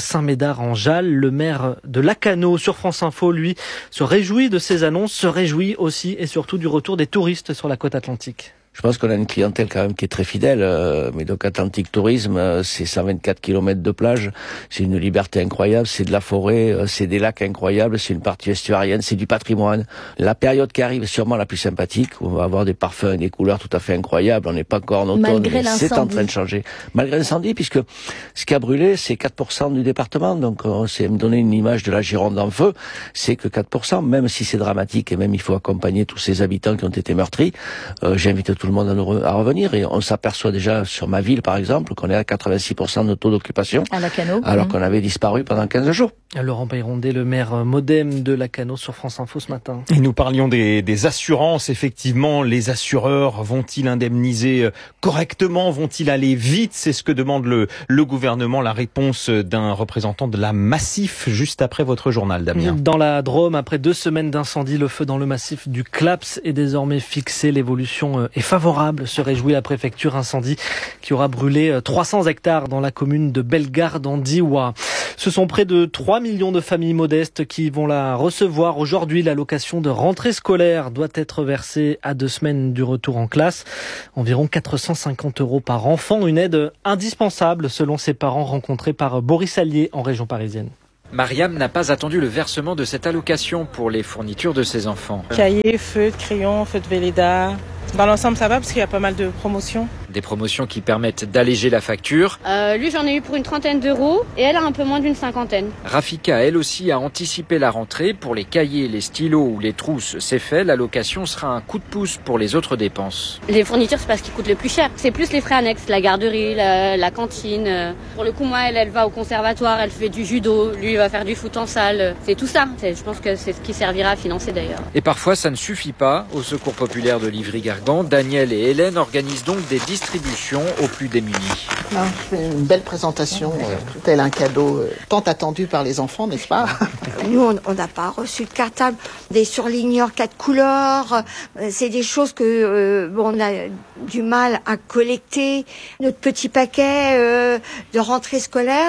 Saint-Médard en Jalles. Le maire de Lacanau sur France Info, lui, se réjouit de ces annonces, se réjouit aussi et surtout du retour des touristes sur la côte atlantique. Je pense qu'on a une clientèle quand même qui est très fidèle. Médoc Atlantique Tourisme, c'est 124 km de plage, c'est une liberté incroyable, c'est de la forêt, c'est des lacs incroyables, c'est une partie estuarienne, c'est du patrimoine. La période qui arrive est sûrement la plus sympathique, où on va avoir des parfums et des couleurs tout à fait incroyables. On n'est pas encore en automne, mais c'est en train de changer. Malgré l'incendie, puisque ce qui a brûlé, c'est 4% du département. Donc, c'est me donner une image de la Gironde en feu, c'est que 4%, même si c'est dramatique et même il faut accompagner tous ces habitants qui ont été meurtris, j'invite tout le monde à revenir, et on s'aperçoit déjà sur ma ville par exemple qu'on est à 86% de taux d'occupation à Lacanau, alors qu'on avait disparu pendant 15 jours. Laurent Bayrondet, le maire modem de Lacanau sur France Info ce matin. Et nous parlions des assurances. Effectivement, les assureurs vont-ils indemniser correctement? Vont-ils aller vite? C'est ce que demande le gouvernement. La réponse d'un représentant de la Massif juste après votre journal, Damien. Dans la Drôme, après 2 semaines d'incendie, le feu dans le massif du Claps est désormais fixé. L'évolution est favorable, se réjouit la préfecture. Incendie qui aura brûlé 300 hectares dans la commune de Bellegarde en Diois. Ce sont près de 3 millions de familles modestes qui vont la recevoir aujourd'hui. L'allocation de rentrée scolaire doit être versée à 2 semaines du retour en classe. Environ 450 € par enfant, une aide indispensable selon ses parents rencontrés par Boris Allier en région parisienne. Mariam n'a pas attendu le versement de cette allocation pour les fournitures de ses enfants. Cahiers, feutres, crayons, feutres Velleda. Dans l'ensemble, ça va parce qu'il y a pas mal de promotions. Des promotions qui permettent d'alléger la facture. Lui, j'en ai eu pour une 30aine d'euros et elle a un peu moins d'une 50aine. Rafika, elle aussi, a anticipé la rentrée. Pour les cahiers, les stylos ou les trousses, c'est fait. L'allocation sera un coup de pouce pour les autres dépenses. Les fournitures, c'est pas ce qui coûte le plus cher. C'est plus les frais annexes, la garderie, la cantine. Pour le coup, moi, elle va au conservatoire, elle fait du judo. Lui, il va faire du foot en salle. C'est tout ça. Je pense que c'est ce qui servira à financer d'ailleurs. Et parfois, ça ne suffit pas. Au Secours populaire de Livry-Gargan, Daniel et Hélène organisent donc des distributions aux plus démunis. Je fais une belle présentation, tel un cadeau tant attendu par les enfants, n'est-ce pas? Nous, on n'a pas reçu de cartable, des surligneurs 4 couleurs. C'est des choses que on a du mal à collecter. Notre petit paquet de rentrée scolaire,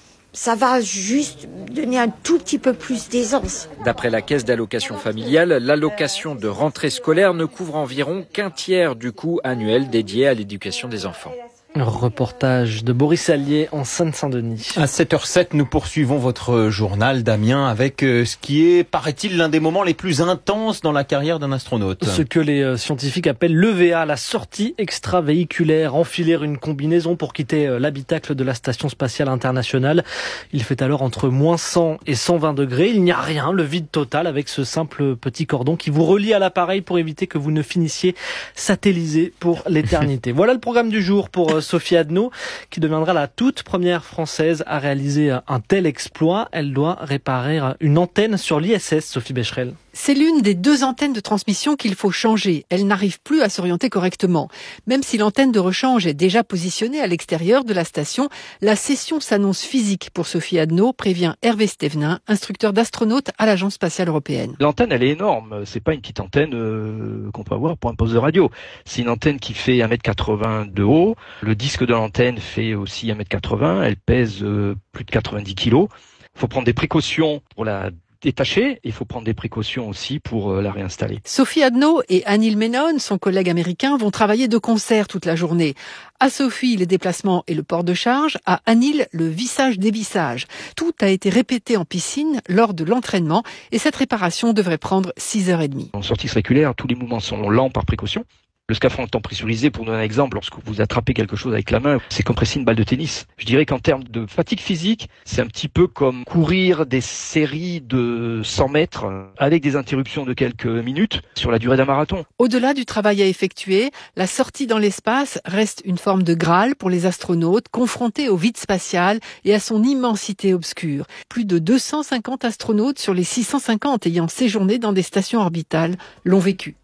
ça va juste donner un tout petit peu plus d'aisance. D'après la caisse d'allocation familiale, l'allocation de rentrée scolaire ne couvre environ qu'un tiers du coût annuel dédié à l'éducation des enfants. Reportage de Boris Allier en Seine-Saint-Denis. À 7h07, nous poursuivons votre journal, Damien, avec ce qui est, paraît-il, l'un des moments les plus intenses dans la carrière d'un astronaute. Ce que les scientifiques appellent l'EVA, la sortie extravéhiculaire, enfiler une combinaison pour quitter l'habitacle de la Station Spatiale Internationale. Il fait alors entre moins 100 et 120 degrés. Il n'y a rien, le vide total avec ce simple petit cordon qui vous relie à l'appareil pour éviter que vous ne finissiez satellisé pour l'éternité. Voilà le programme du jour pour Sophie Adno, qui deviendra la toute première Française à réaliser un tel exploit. Elle doit réparer une antenne sur l'ISS, Sophie Becherel. C'est l'une des 2 antennes de transmission qu'il faut changer. Elle n'arrive plus à s'orienter correctement. Même si l'antenne de rechange est déjà positionnée à l'extérieur de la station, la session s'annonce physique pour Sophie Adno, prévient Hervé Stevenin, instructeur d'astronautes à l'Agence spatiale européenne. L'antenne, elle est énorme. C'est pas une petite antenne qu'on peut avoir pour un poste de radio. C'est une antenne qui fait 1m80 de haut. Le disque de l'antenne fait aussi 1m80. Elle pèse plus de 90 kg. Il faut prendre des précautions pour la détacher, il faut prendre des précautions aussi pour la réinstaller. Sophie Adno et Anil Menon, son collègue américain, vont travailler de concert toute la journée. À Sophie, les déplacements et le port de charge. À Anil, le vissage-dévissage. Tout a été répété en piscine lors de l'entraînement et cette réparation devrait prendre 6h30. En sortie circulaire, tous les mouvements sont lents par précaution. Le scaphandre étant pressurisé, pour donner un exemple, lorsque vous attrapez quelque chose avec la main, c'est comme presser une balle de tennis. Je dirais qu'en termes de fatigue physique, c'est un petit peu comme courir des séries de 100 mètres avec des interruptions de quelques minutes sur la durée d'un marathon. Au-delà du travail à effectuer, la sortie dans l'espace reste une forme de Graal pour les astronautes confrontés au vide spatial et à son immensité obscure. Plus de 250 astronautes sur les 650 ayant séjourné dans des stations orbitales l'ont vécu.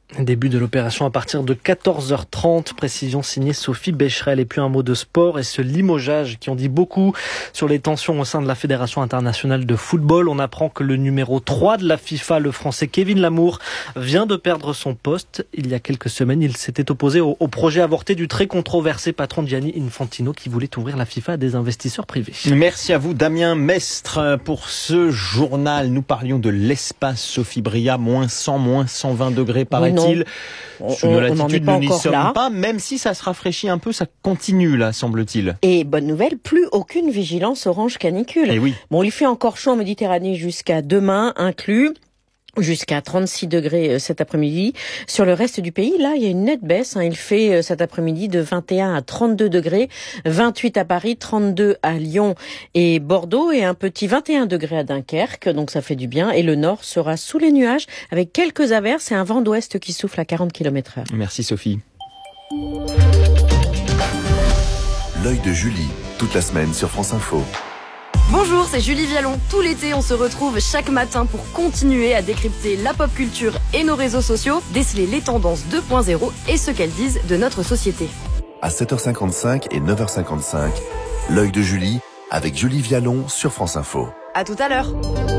Début de l'opération à partir de 14h30, précision signée Sophie Becherel. Et puis un mot de sport et ce limogeage qui en dit beaucoup sur les tensions au sein de la Fédération internationale de football. On apprend que le numéro 3 de la FIFA, le français Kevin Lamour, vient de perdre son poste. Il y a quelques semaines, il s'était opposé au projet avorté du très controversé patron Gianni Infantino qui voulait ouvrir la FIFA à des investisseurs privés. Merci à vous Damien Mestre pour ce journal. Nous parlions de l'espace, Sophie Bria, moins 100, moins 120 degrés paraît-il. Sous nos latitudes, nous n'y sommes pas, même si ça se rafraîchit un peu, ça continue là, semble-t-il. Et bonne nouvelle, plus aucune vigilance orange canicule. Et oui. Bon, il fait encore chaud en Méditerranée jusqu'à demain inclus. Jusqu'à 36 degrés cet après-midi. Sur le reste du pays, là, il y a une nette baisse. Il fait cet après-midi de 21 à 32 degrés, 28 à Paris, 32 à Lyon et Bordeaux et un petit 21 degrés à Dunkerque. Donc ça fait du bien. Et le nord sera sous les nuages avec quelques averses et un vent d'ouest qui souffle à 40 km/h. Merci Sophie. L'œil de Julie, toute la semaine sur France Info. Bonjour, c'est Julie Vialon. Tout l'été, on se retrouve chaque matin pour continuer à décrypter la pop culture et nos réseaux sociaux, déceler les tendances 2.0 et ce qu'elles disent de notre société. À 7h55 et 9h55, l'œil de Julie avec Julie Vialon sur France Info. À tout à l'heure.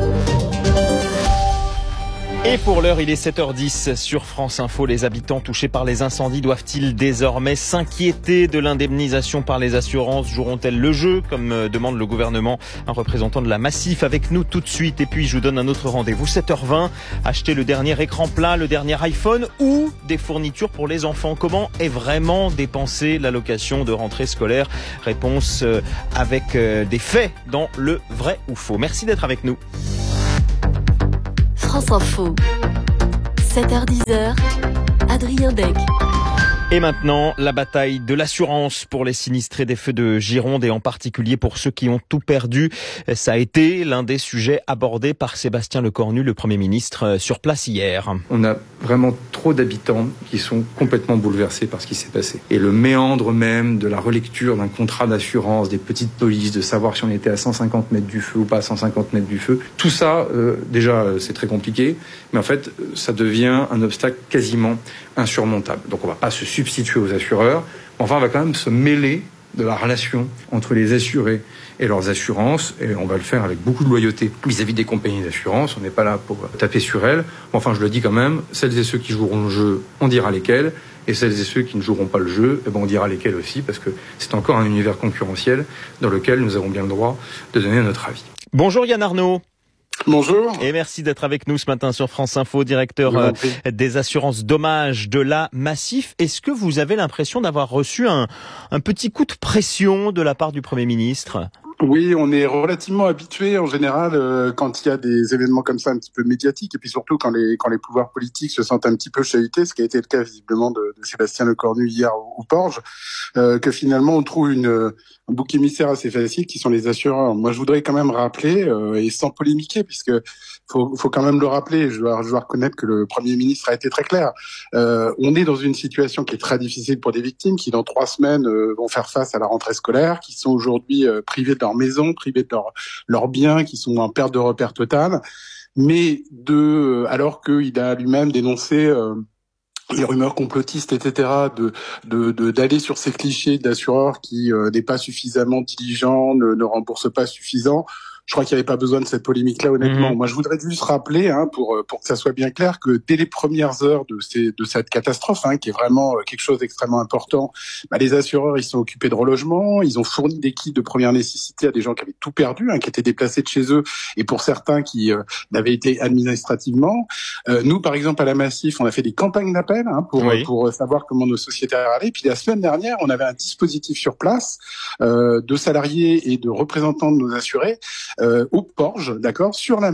Et pour l'heure, il est 7h10 sur France Info. Les habitants touchés par les incendies doivent-ils désormais s'inquiéter de l'indemnisation par les assurances? Joueront-elles le jeu, comme demande le gouvernement? Un représentant de la Massif avec nous tout de suite. Et puis, je vous donne un autre rendez-vous. 7h20, achetez le dernier écran plat, le dernier iPhone ou des fournitures pour les enfants. Comment est vraiment dépensée l'allocation de rentrée scolaire? Réponse avec des faits dans le vrai ou faux. Merci d'être avec nous. France Info, 7h-10h, Adrien Dec. Et maintenant, la bataille de l'assurance pour les sinistrés des feux de Gironde et en particulier pour ceux qui ont tout perdu. Ça a été l'un des sujets abordés par Sébastien Lecornu, le Premier ministre, sur place hier. On a vraiment trop d'habitants qui sont complètement bouleversés par ce qui s'est passé. Et le méandre même de la relecture d'un contrat d'assurance, des petites polices, de savoir si on était à 150 mètres du feu ou pas à 150 mètres du feu, tout ça, déjà, c'est très compliqué. Mais en fait, ça devient un obstacle quasiment insurmontable. Donc on ne va pas se substituer aux assureurs, mais enfin on va quand même se mêler de la relation entre les assurés et leurs assurances, et on va le faire avec beaucoup de loyauté vis-à-vis des compagnies d'assurance. On n'est pas là pour taper sur elles. Enfin, je le dis quand même, celles et ceux qui joueront le jeu, on dira lesquels, et celles et ceux qui ne joueront pas le jeu, on dira lesquels aussi, parce que c'est encore un univers concurrentiel dans lequel nous avons bien le droit de donner notre avis. Bonjour Yann Arnaud. Bonjour. Et merci d'être avec nous ce matin sur France Info, directeur des assurances dommages de la Massif. Est-ce que vous avez l'impression d'avoir reçu un petit coup de pression de la part du Premier ministre ? Oui, on est relativement habitué en général quand il y a des événements comme ça un petit peu médiatiques et puis surtout quand les pouvoirs politiques se sentent un petit peu chahutés, ce qui a été le cas visiblement de Sébastien Lecornu hier au Porge, que finalement on trouve un bouc émissaire assez facile qui sont les assureurs. Moi je voudrais quand même rappeler, et sans polémiquer puisque faut quand même le rappeler, je dois reconnaître que le Premier ministre a été très clair. On est dans une situation qui est très difficile pour des victimes qui dans 3 semaines vont faire face à la rentrée scolaire, qui sont aujourd'hui privées de leur maison, privées de leurs biens, qui sont en perte de repère totale, mais alors qu'il a lui-même dénoncé les rumeurs complotistes, etc., d'aller sur ces clichés d'assureurs qui n'est pas suffisamment diligent, ne rembourse pas suffisant. Je crois qu'il n'y avait pas besoin de cette polémique-là, honnêtement. Moi, je voudrais juste rappeler, pour que ça soit bien clair, que dès les premières heures de cette catastrophe, qui est vraiment quelque chose d'extrêmement important, les assureurs, ils sont occupés de relogement, ils ont fourni des kits de première nécessité à des gens qui avaient tout perdu, qui étaient déplacés de chez eux, et pour certains qui n'avaient été administrativement. Nous, par exemple, à la Massif, on a fait des campagnes d'appel pour savoir comment nos sociétés allaient. Puis la semaine dernière, on avait un dispositif sur place de salariés et de représentants de nos assurés au Porge, d'accord,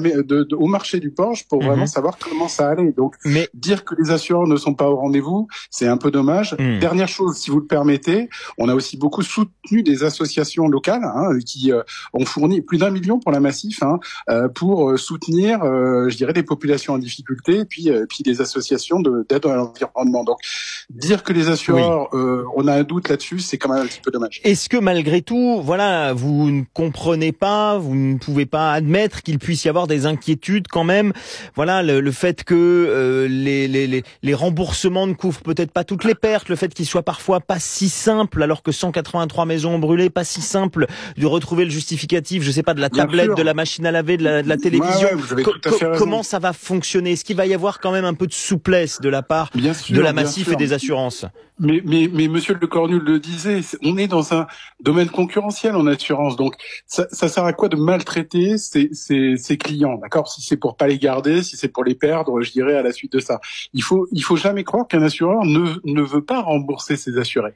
au marché du Porge pour vraiment savoir comment ça allait. Donc, dire que les assureurs ne sont pas au rendez-vous, c'est un peu dommage. Dernière chose, si vous le permettez, on a aussi beaucoup soutenu des associations locales qui ont fourni plus d'1 million pour la Massif pour soutenir, je dirais, des populations en difficulté, puis des associations d'aide à l'environnement. Donc, dire que les assureurs, on a un doute là-dessus, c'est quand même un petit peu dommage. Est-ce que malgré tout, voilà, vous ne comprenez pas, vous ne pouvez pas admettre qu'il puisse y avoir des inquiétudes quand même. Voilà, le fait que les remboursements ne couvrent peut-être pas toutes les pertes, le fait qu'il soit parfois pas si simple, alors que 183 maisons ont brûlé, pas si simple de retrouver le justificatif, je sais pas, de la tablette, de la machine à laver, de la télévision. Vous avez tout à fait raison. Comment ça va fonctionner? Est-ce qu'il va y avoir quand même un peu de souplesse de la part de la Massif et des assurances? Mais Monsieur Le Cornu le disait, on est dans un domaine concurrentiel en assurance, donc ça sert à quoi de maltraiter ses clients, d'accord? Si c'est pour pas les garder, si c'est pour les perdre, je dirais à la suite de ça. Il faut jamais croire qu'un assureur ne veut pas rembourser ses assurés.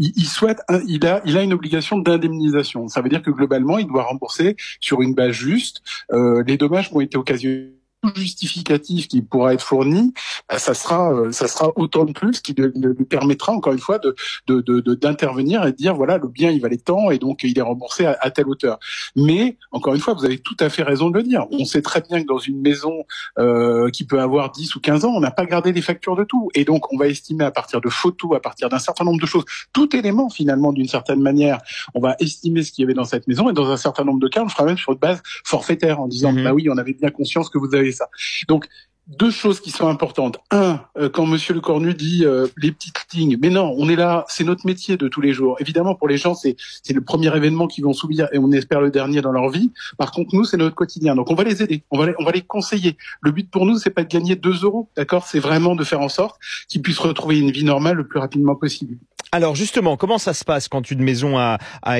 Il a une obligation d'indemnisation. Ça veut dire que globalement, il doit rembourser sur une base juste les dommages qui ont été occasionnés. Justificatif qui pourra être fourni, ça sera autant de plus qui lui permettra encore une fois d'intervenir et de dire voilà, le bien il valait tant et donc il est remboursé à telle hauteur. Mais encore une fois, vous avez tout à fait raison de le dire. On sait très bien que dans une maison qui peut avoir 10 ou 15 ans, on n'a pas gardé les factures de tout et donc on va estimer à partir de photos, à partir d'un certain nombre de choses, tout élément finalement d'une certaine manière, on va estimer ce qu'il y avait dans cette maison et dans un certain nombre de cas, on le fera même sur une base forfaitaire en disant bah oui, on avait bien conscience que vous avez ça. Donc, deux choses qui sont importantes. Quand Monsieur Le Cornu dit les petites lignes, mais non, on est là, c'est notre métier de tous les jours. Évidemment, pour les gens, c'est le premier événement qu'ils vont subir et on espère le dernier dans leur vie. Par contre, nous, c'est notre quotidien. Donc, on va les aider, on va les conseiller. Le but pour nous, c'est pas de gagner 2 €, d'accord? C'est vraiment de faire en sorte qu'ils puissent retrouver une vie normale le plus rapidement possible. Alors justement, comment ça se passe quand une maison a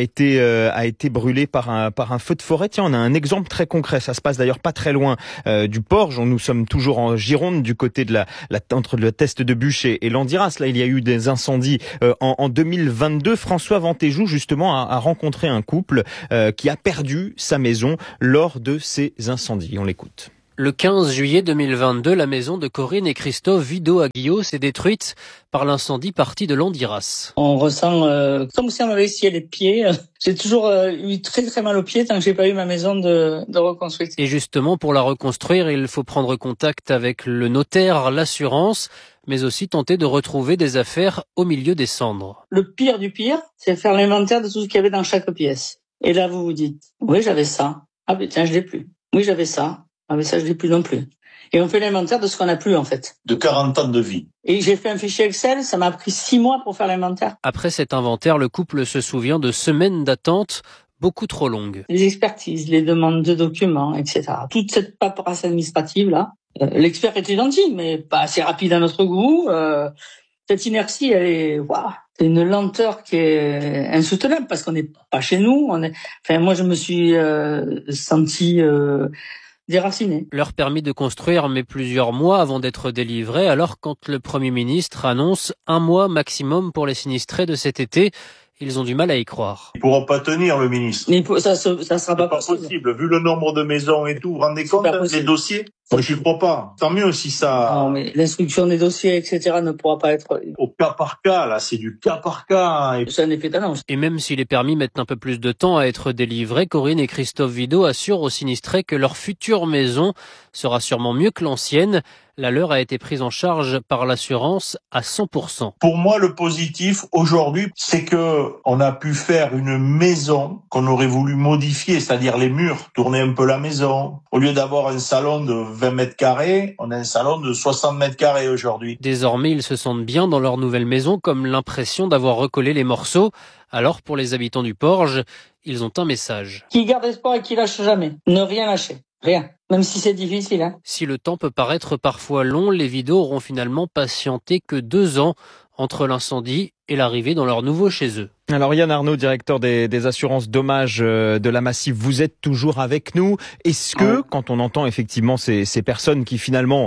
été brûlée par un feu de forêt? Tiens, on a un exemple très concret. Ça se passe d'ailleurs pas très loin du Porge. Nous sommes toujours en Gironde, du côté de entre le Test de Bûche et Landiras. Là, il y a eu des incendies en 2022. François Ventéjou, justement, a rencontré un couple qui a perdu sa maison lors de ces incendies. On l'écoute. Le 15 juillet 2022, la maison de Corinne et Christophe Vidot à Guillot s'est détruite par l'incendie parti de Landiras. On ressent comme si on m'avait scié les pieds. J'ai toujours eu très très mal aux pieds tant que j'ai pas eu ma maison de reconstruite. Et justement, pour la reconstruire, il faut prendre contact avec le notaire, l'assurance, mais aussi tenter de retrouver des affaires au milieu des cendres. Le pire du pire, c'est faire l'inventaire de tout ce qu'il y avait dans chaque pièce. Et là, vous vous dites, oui, j'avais ça. Ah ben tiens, je l'ai plus. Oui, j'avais ça. Ah mais ça, je l'ai plus non plus. Et on fait l'inventaire de ce qu'on n'a plus, en fait. De 40 ans de vie. Et j'ai fait un fichier Excel, ça m'a pris 6 mois pour faire l'inventaire. Après cet inventaire, le couple se souvient de semaines d'attente beaucoup trop longues. Les expertises, les demandes de documents, etc. Toute cette paperasse administrative, là. L'expert était gentil, mais pas assez rapide à notre goût. Cette inertie, elle est, c'est une lenteur qui est insoutenable parce qu'on n'est pas chez nous. Moi, je me suis senti déraciné. Leur permis de construire met plusieurs mois avant d'être délivré, alors quand le Premier ministre annonce 1 mois maximum pour les sinistrés de cet été, ils ont du mal à y croire. Ils pourront pas tenir, le ministre. Ça sera pas possible. Vu le nombre de maisons et tout, vous vous rendez compte, les dossiers? Moi, je ne crois pas. Tant mieux si ça... Non, mais l'instruction des dossiers, etc. ne pourra pas être... Au cas par cas, là, c'est du cas par cas. C'est un effet d'annonce. Et même si les permis mettent un peu plus de temps à être délivrés, Corinne et Christophe Vidot assurent aux sinistrés que leur future maison sera sûrement mieux que l'ancienne. La leur a été prise en charge par l'assurance à 100%. Pour moi, le positif aujourd'hui, c'est que on a pu faire une maison qu'on aurait voulu modifier, c'est-à-dire les murs, tourner un peu la maison. Au lieu d'avoir un salon de 20 mètres carrés, on a un salon de 60 mètres carrés aujourd'hui. Désormais, ils se sentent bien dans leur nouvelle maison, comme l'impression d'avoir recollé les morceaux. Alors, pour les habitants du Porge, ils ont un message. Qui garde espoir et qui lâche jamais. Ne rien lâcher. Rien. Même si c'est difficile, hein. Si le temps peut paraître parfois long, les Vidot auront finalement patienté que 2 ans entre l'incendie et l'arrivée dans leur nouveau chez eux. Alors Yann Arnaud, directeur des assurances dommages de la Massif, vous êtes toujours avec nous. Est-ce que, quand on entend effectivement ces personnes qui finalement,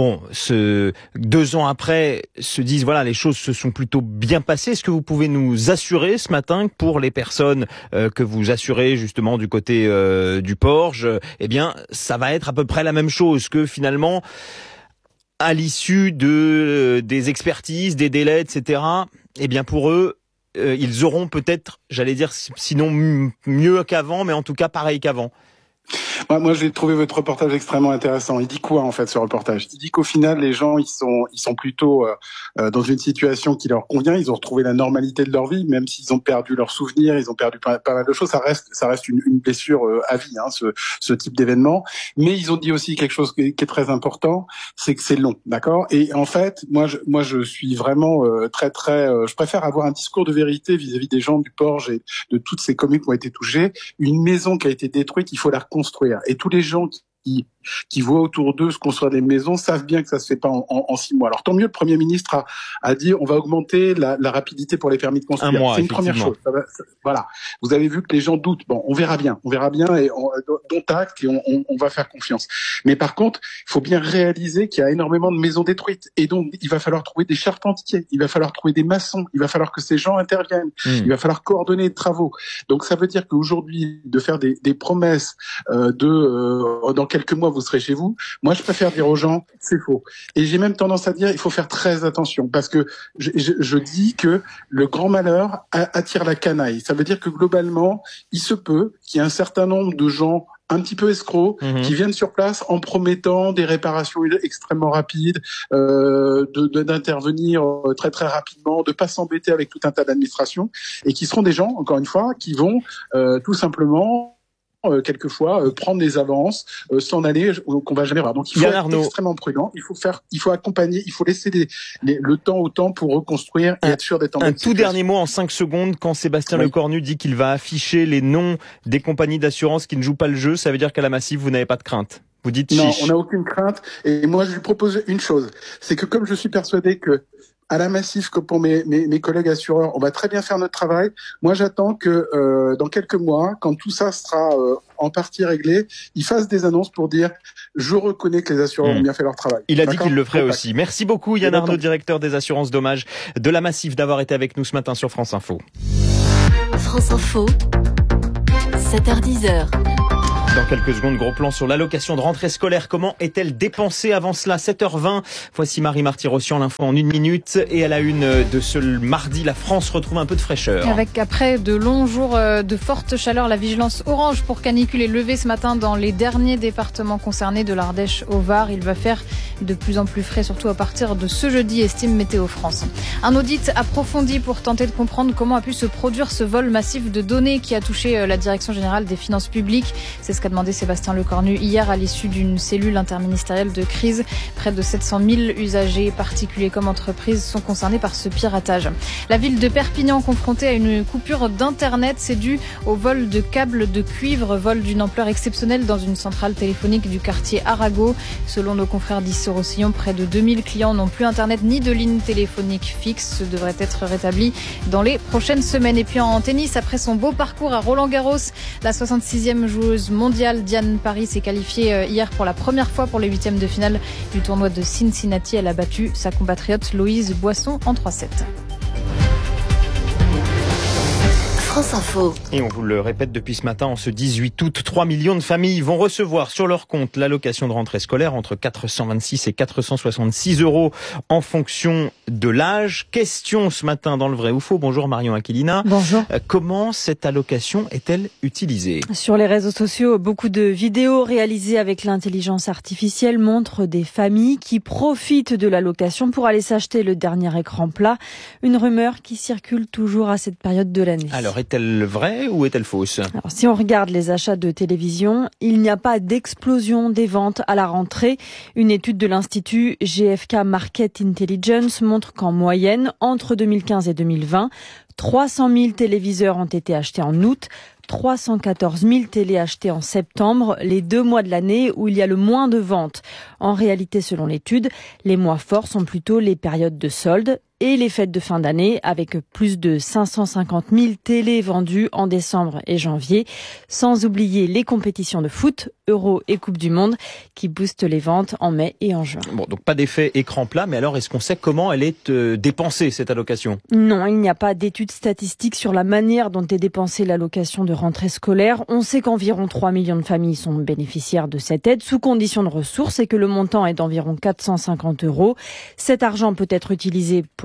2 ans après, se disent voilà, les choses se sont plutôt bien passées, est-ce que vous pouvez nous assurer ce matin que pour les personnes que vous assurez justement du côté du Porge, ça va être à peu près la même chose, que finalement, à l'issue des expertises, des délais, etc., pour eux, ils auront peut-être, j'allais dire, sinon mieux qu'avant, mais en tout cas pareil qu'avant. Moi, j'ai trouvé votre reportage extrêmement intéressant. Il dit quoi, en fait, ce reportage? Il dit qu'au final, les gens, ils sont plutôt dans une situation qui leur convient. Ils ont retrouvé la normalité de leur vie, même s'ils ont perdu leurs souvenirs, ils ont perdu pas mal de choses. Ça reste une blessure à vie, hein, ce type d'événement. Mais ils ont dit aussi quelque chose qui est très important, c'est que c'est long, d'accord? Et en fait, moi, je suis vraiment je préfère avoir un discours de vérité vis-à-vis des gens du Porge et de toutes ces communes qui ont été touchées. Une maison qui a été détruite, il faut la reconstruire. Et tous les gens qui voient autour d'eux se construire des maisons savent bien que ça se fait pas en 6 mois. Alors tant mieux, le Premier ministre a dit on va augmenter la rapidité pour les permis de construire. 1 mois, c'est une première chose. Voilà. Vous avez vu que les gens doutent. Bon, on verra bien et dont acte et on va faire confiance. Mais par contre, il faut bien réaliser qu'il y a énormément de maisons détruites et donc il va falloir trouver des charpentiers, il va falloir trouver des maçons, il va falloir que ces gens interviennent, il va falloir coordonner les travaux. Donc ça veut dire qu'aujourd'hui de faire des promesses dans quelques mois vous serez chez vous. Moi, je préfère dire aux gens, c'est faux. Et j'ai même tendance à dire, il faut faire très attention parce que je dis que le grand malheur attire la canaille. Ça veut dire que globalement, il se peut qu'il y ait un certain nombre de gens un petit peu escrocs qui viennent sur place en promettant des réparations extrêmement rapides, d'intervenir très très rapidement, de pas s'embêter avec tout un tas d'administrations et qui seront des gens, encore une fois, qui vont tout simplement quelquefois prendre des avances, s'en aller qu'on va jamais voir. Donc il faut être extrêmement prudent, il faut accompagner, il faut laisser le temps au temps pour reconstruire et être sûr d'être en bonne situation. Un tout dernier mot en 5 secondes, quand Sébastien Lecornu dit qu'il va afficher les noms des compagnies d'assurance qui ne jouent pas le jeu, ça veut dire qu'à la Massif, vous n'avez pas de crainte. Vous dites non, chiche. On n'a aucune crainte. Et moi, je lui propose une chose, c'est que comme je suis persuadé que à la Massif, que pour mes collègues assureurs, on va très bien faire notre travail. Moi, j'attends que dans quelques mois, quand tout ça sera en partie réglé, ils fassent des annonces pour dire « Je reconnais que les assureurs ont bien fait leur travail ». Il a dit qu'il le ferait aussi. Merci beaucoup Yann Arnaud, directeur des assurances dommages de la Massif, d'avoir été avec nous ce matin sur France Info. France Info, 7h-10h. Dans quelques secondes, gros plan sur l'allocation de rentrée scolaire. Comment est-elle dépensée avant cela? 7h20. Voici Marie Marty-Rossian, l'info en 1 minute. Et à la une de ce mardi, la France retrouve un peu de fraîcheur. Avec après de longs jours de forte chaleur, la vigilance orange pour canicule est levée ce matin dans les derniers départements concernés de l'Ardèche au Var. Il va faire de plus en plus frais, surtout à partir de ce jeudi, estime Météo France. Un audit approfondi pour tenter de comprendre comment a pu se produire ce vol massif de données qui a touché la Direction générale des finances publiques. C'est ce qu'a demandé Sébastien Lecornu hier à l'issue d'une cellule interministérielle de crise. Près de 700 000 usagers, particuliers comme entreprises, sont concernés par ce piratage. La ville de Perpignan, confrontée à une coupure d'Internet, c'est dû au vol de câbles de cuivre, vol d'une ampleur exceptionnelle dans une centrale téléphonique du quartier Arago. Selon nos confrères d'Issy-Roussillon, près de 2000 clients n'ont plus Internet ni de ligne téléphonique fixe. Ce devrait être rétabli dans les prochaines semaines. Et puis en tennis, après son beau parcours à Roland-Garros, la 66e joueuse mondiale Diane Paris s'est qualifiée hier pour la première fois pour les 8e de finale du tournoi de Cincinnati. Elle a battu sa compatriote Loïse Boisson en 3-7. France Info. Et on vous le répète depuis ce matin, en ce 18 août, 3 millions de familles vont recevoir sur leur compte l'allocation de rentrée scolaire entre 426 et 466 € en fonction de l'âge. Question ce matin dans le vrai ou faux. Bonjour Marion Aquilina. Bonjour. Comment cette allocation est-elle utilisée? Sur les réseaux sociaux, beaucoup de vidéos réalisées avec l'intelligence artificielle montrent des familles qui profitent de l'allocation pour aller s'acheter le dernier écran plat. Une rumeur qui circule toujours à cette période de l'année. Alors, est-elle vraie ou est-elle fausse? Alors, si on regarde les achats de télévision, il n'y a pas d'explosion des ventes à la rentrée. Une étude de l'Institut GfK Market Intelligence montre qu'en moyenne, entre 2015 et 2020, 300 000 téléviseurs ont été achetés en août, 314 000 télés achetées en septembre, les 2 mois de l'année où il y a le moins de ventes. En réalité, selon l'étude, les mois forts sont plutôt les périodes de soldes et les fêtes de fin d'année, avec plus de 550 000 télés vendues en décembre et janvier, sans oublier les compétitions de foot, Euro et Coupe du Monde, qui boostent les ventes en mai et en juin. Bon, donc pas d'effet écran plat, mais alors est-ce qu'on sait comment elle est dépensée, cette allocation? Non, il n'y a pas d'études statistiques sur la manière dont est dépensée l'allocation de rentrée scolaire. On sait qu'environ 3 millions de familles sont bénéficiaires de cette aide sous condition de ressources et que le montant est d'environ 450 €. Cet argent peut être utilisé pour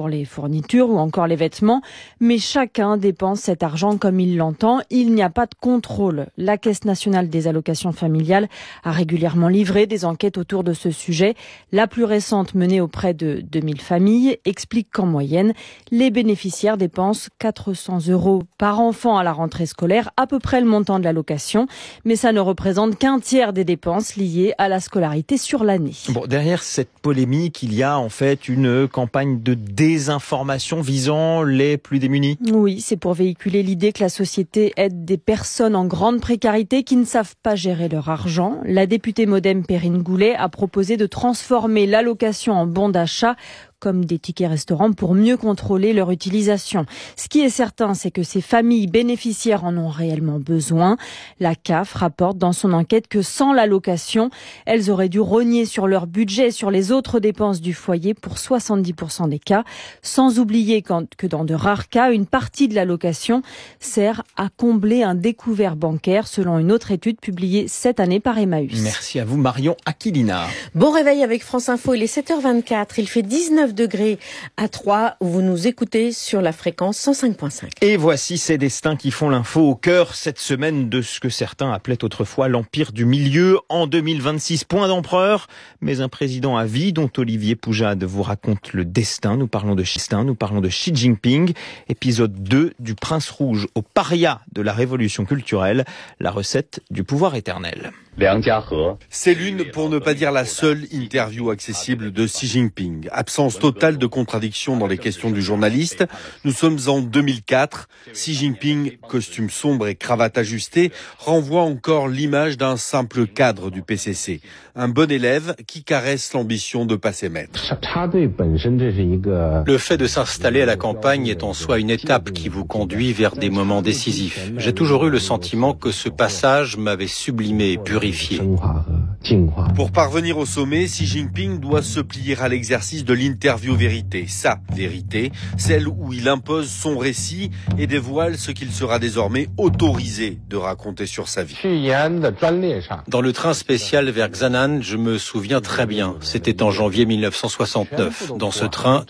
pour les fournitures ou encore les vêtements, mais chacun dépense cet argent comme il l'entend. Il n'y a pas de contrôle. La Caisse nationale des allocations familiales a régulièrement livré des enquêtes autour de ce sujet. La plus récente, menée auprès de 2000 familles, explique qu'en moyenne, les bénéficiaires dépensent 400 € par enfant à la rentrée scolaire, à peu près le montant de l'allocation, mais ça ne représente qu'un tiers des dépenses liées à la scolarité sur l'année. Bon, derrière cette polémique, il y a en fait une campagne de désinformation visant les plus démunis. Oui, c'est pour véhiculer l'idée que la société aide des personnes en grande précarité qui ne savent pas gérer leur argent. La députée Modem Perrine Goulet a proposé de transformer l'allocation en bon d'achat comme des tickets restaurants pour mieux contrôler leur utilisation. Ce qui est certain, c'est que ces familles bénéficiaires en ont réellement besoin. La CAF rapporte dans son enquête que sans l'allocation, elles auraient dû rogner sur leur budget et sur les autres dépenses du foyer pour 70% des cas. Sans oublier que dans de rares cas, une partie de l'allocation sert à combler un découvert bancaire, selon une autre étude publiée cette année par Emmaüs. Merci à vous Marion Aquilina. Bon réveil avec France Info, il est 7h24, il fait 19 degrés à Troyes, où vous nous écoutez sur la fréquence 105.5. Et voici ces destins qui font l'info au cœur cette semaine de ce que certains appelaient autrefois l'Empire du Milieu. En 2026, point d'empereur, mais un président à vie dont Olivier Poujade vous raconte le destin. Nous parlons de Xi Jinping, épisode 2 du Prince Rouge au paria de la révolution culturelle, la recette du pouvoir éternel. C'est l'une, pour ne pas dire la seule, interview accessible de Xi Jinping. Absence totale de contradiction dans les questions du journaliste. Nous sommes en 2004. Xi Jinping, costume sombre et cravate ajustée, renvoie encore l'image d'un simple cadre du PCC. Un bon élève qui caresse l'ambition de passer maître. Le fait de s'installer à la campagne est en soi une étape qui vous conduit vers des moments décisifs. J'ai toujours eu le sentiment que ce passage m'avait sublimé et purifié. Pour parvenir au sommet, Xi Jinping doit se plier à l'exercice de l'interview vérité. Sa vérité, celle où il impose son récit et dévoile ce qu'il sera désormais autorisé de raconter sur sa vie. Dans le train spécial vers Xianan, je me souviens très bien. C'était en janvier 1969. Dans ce train,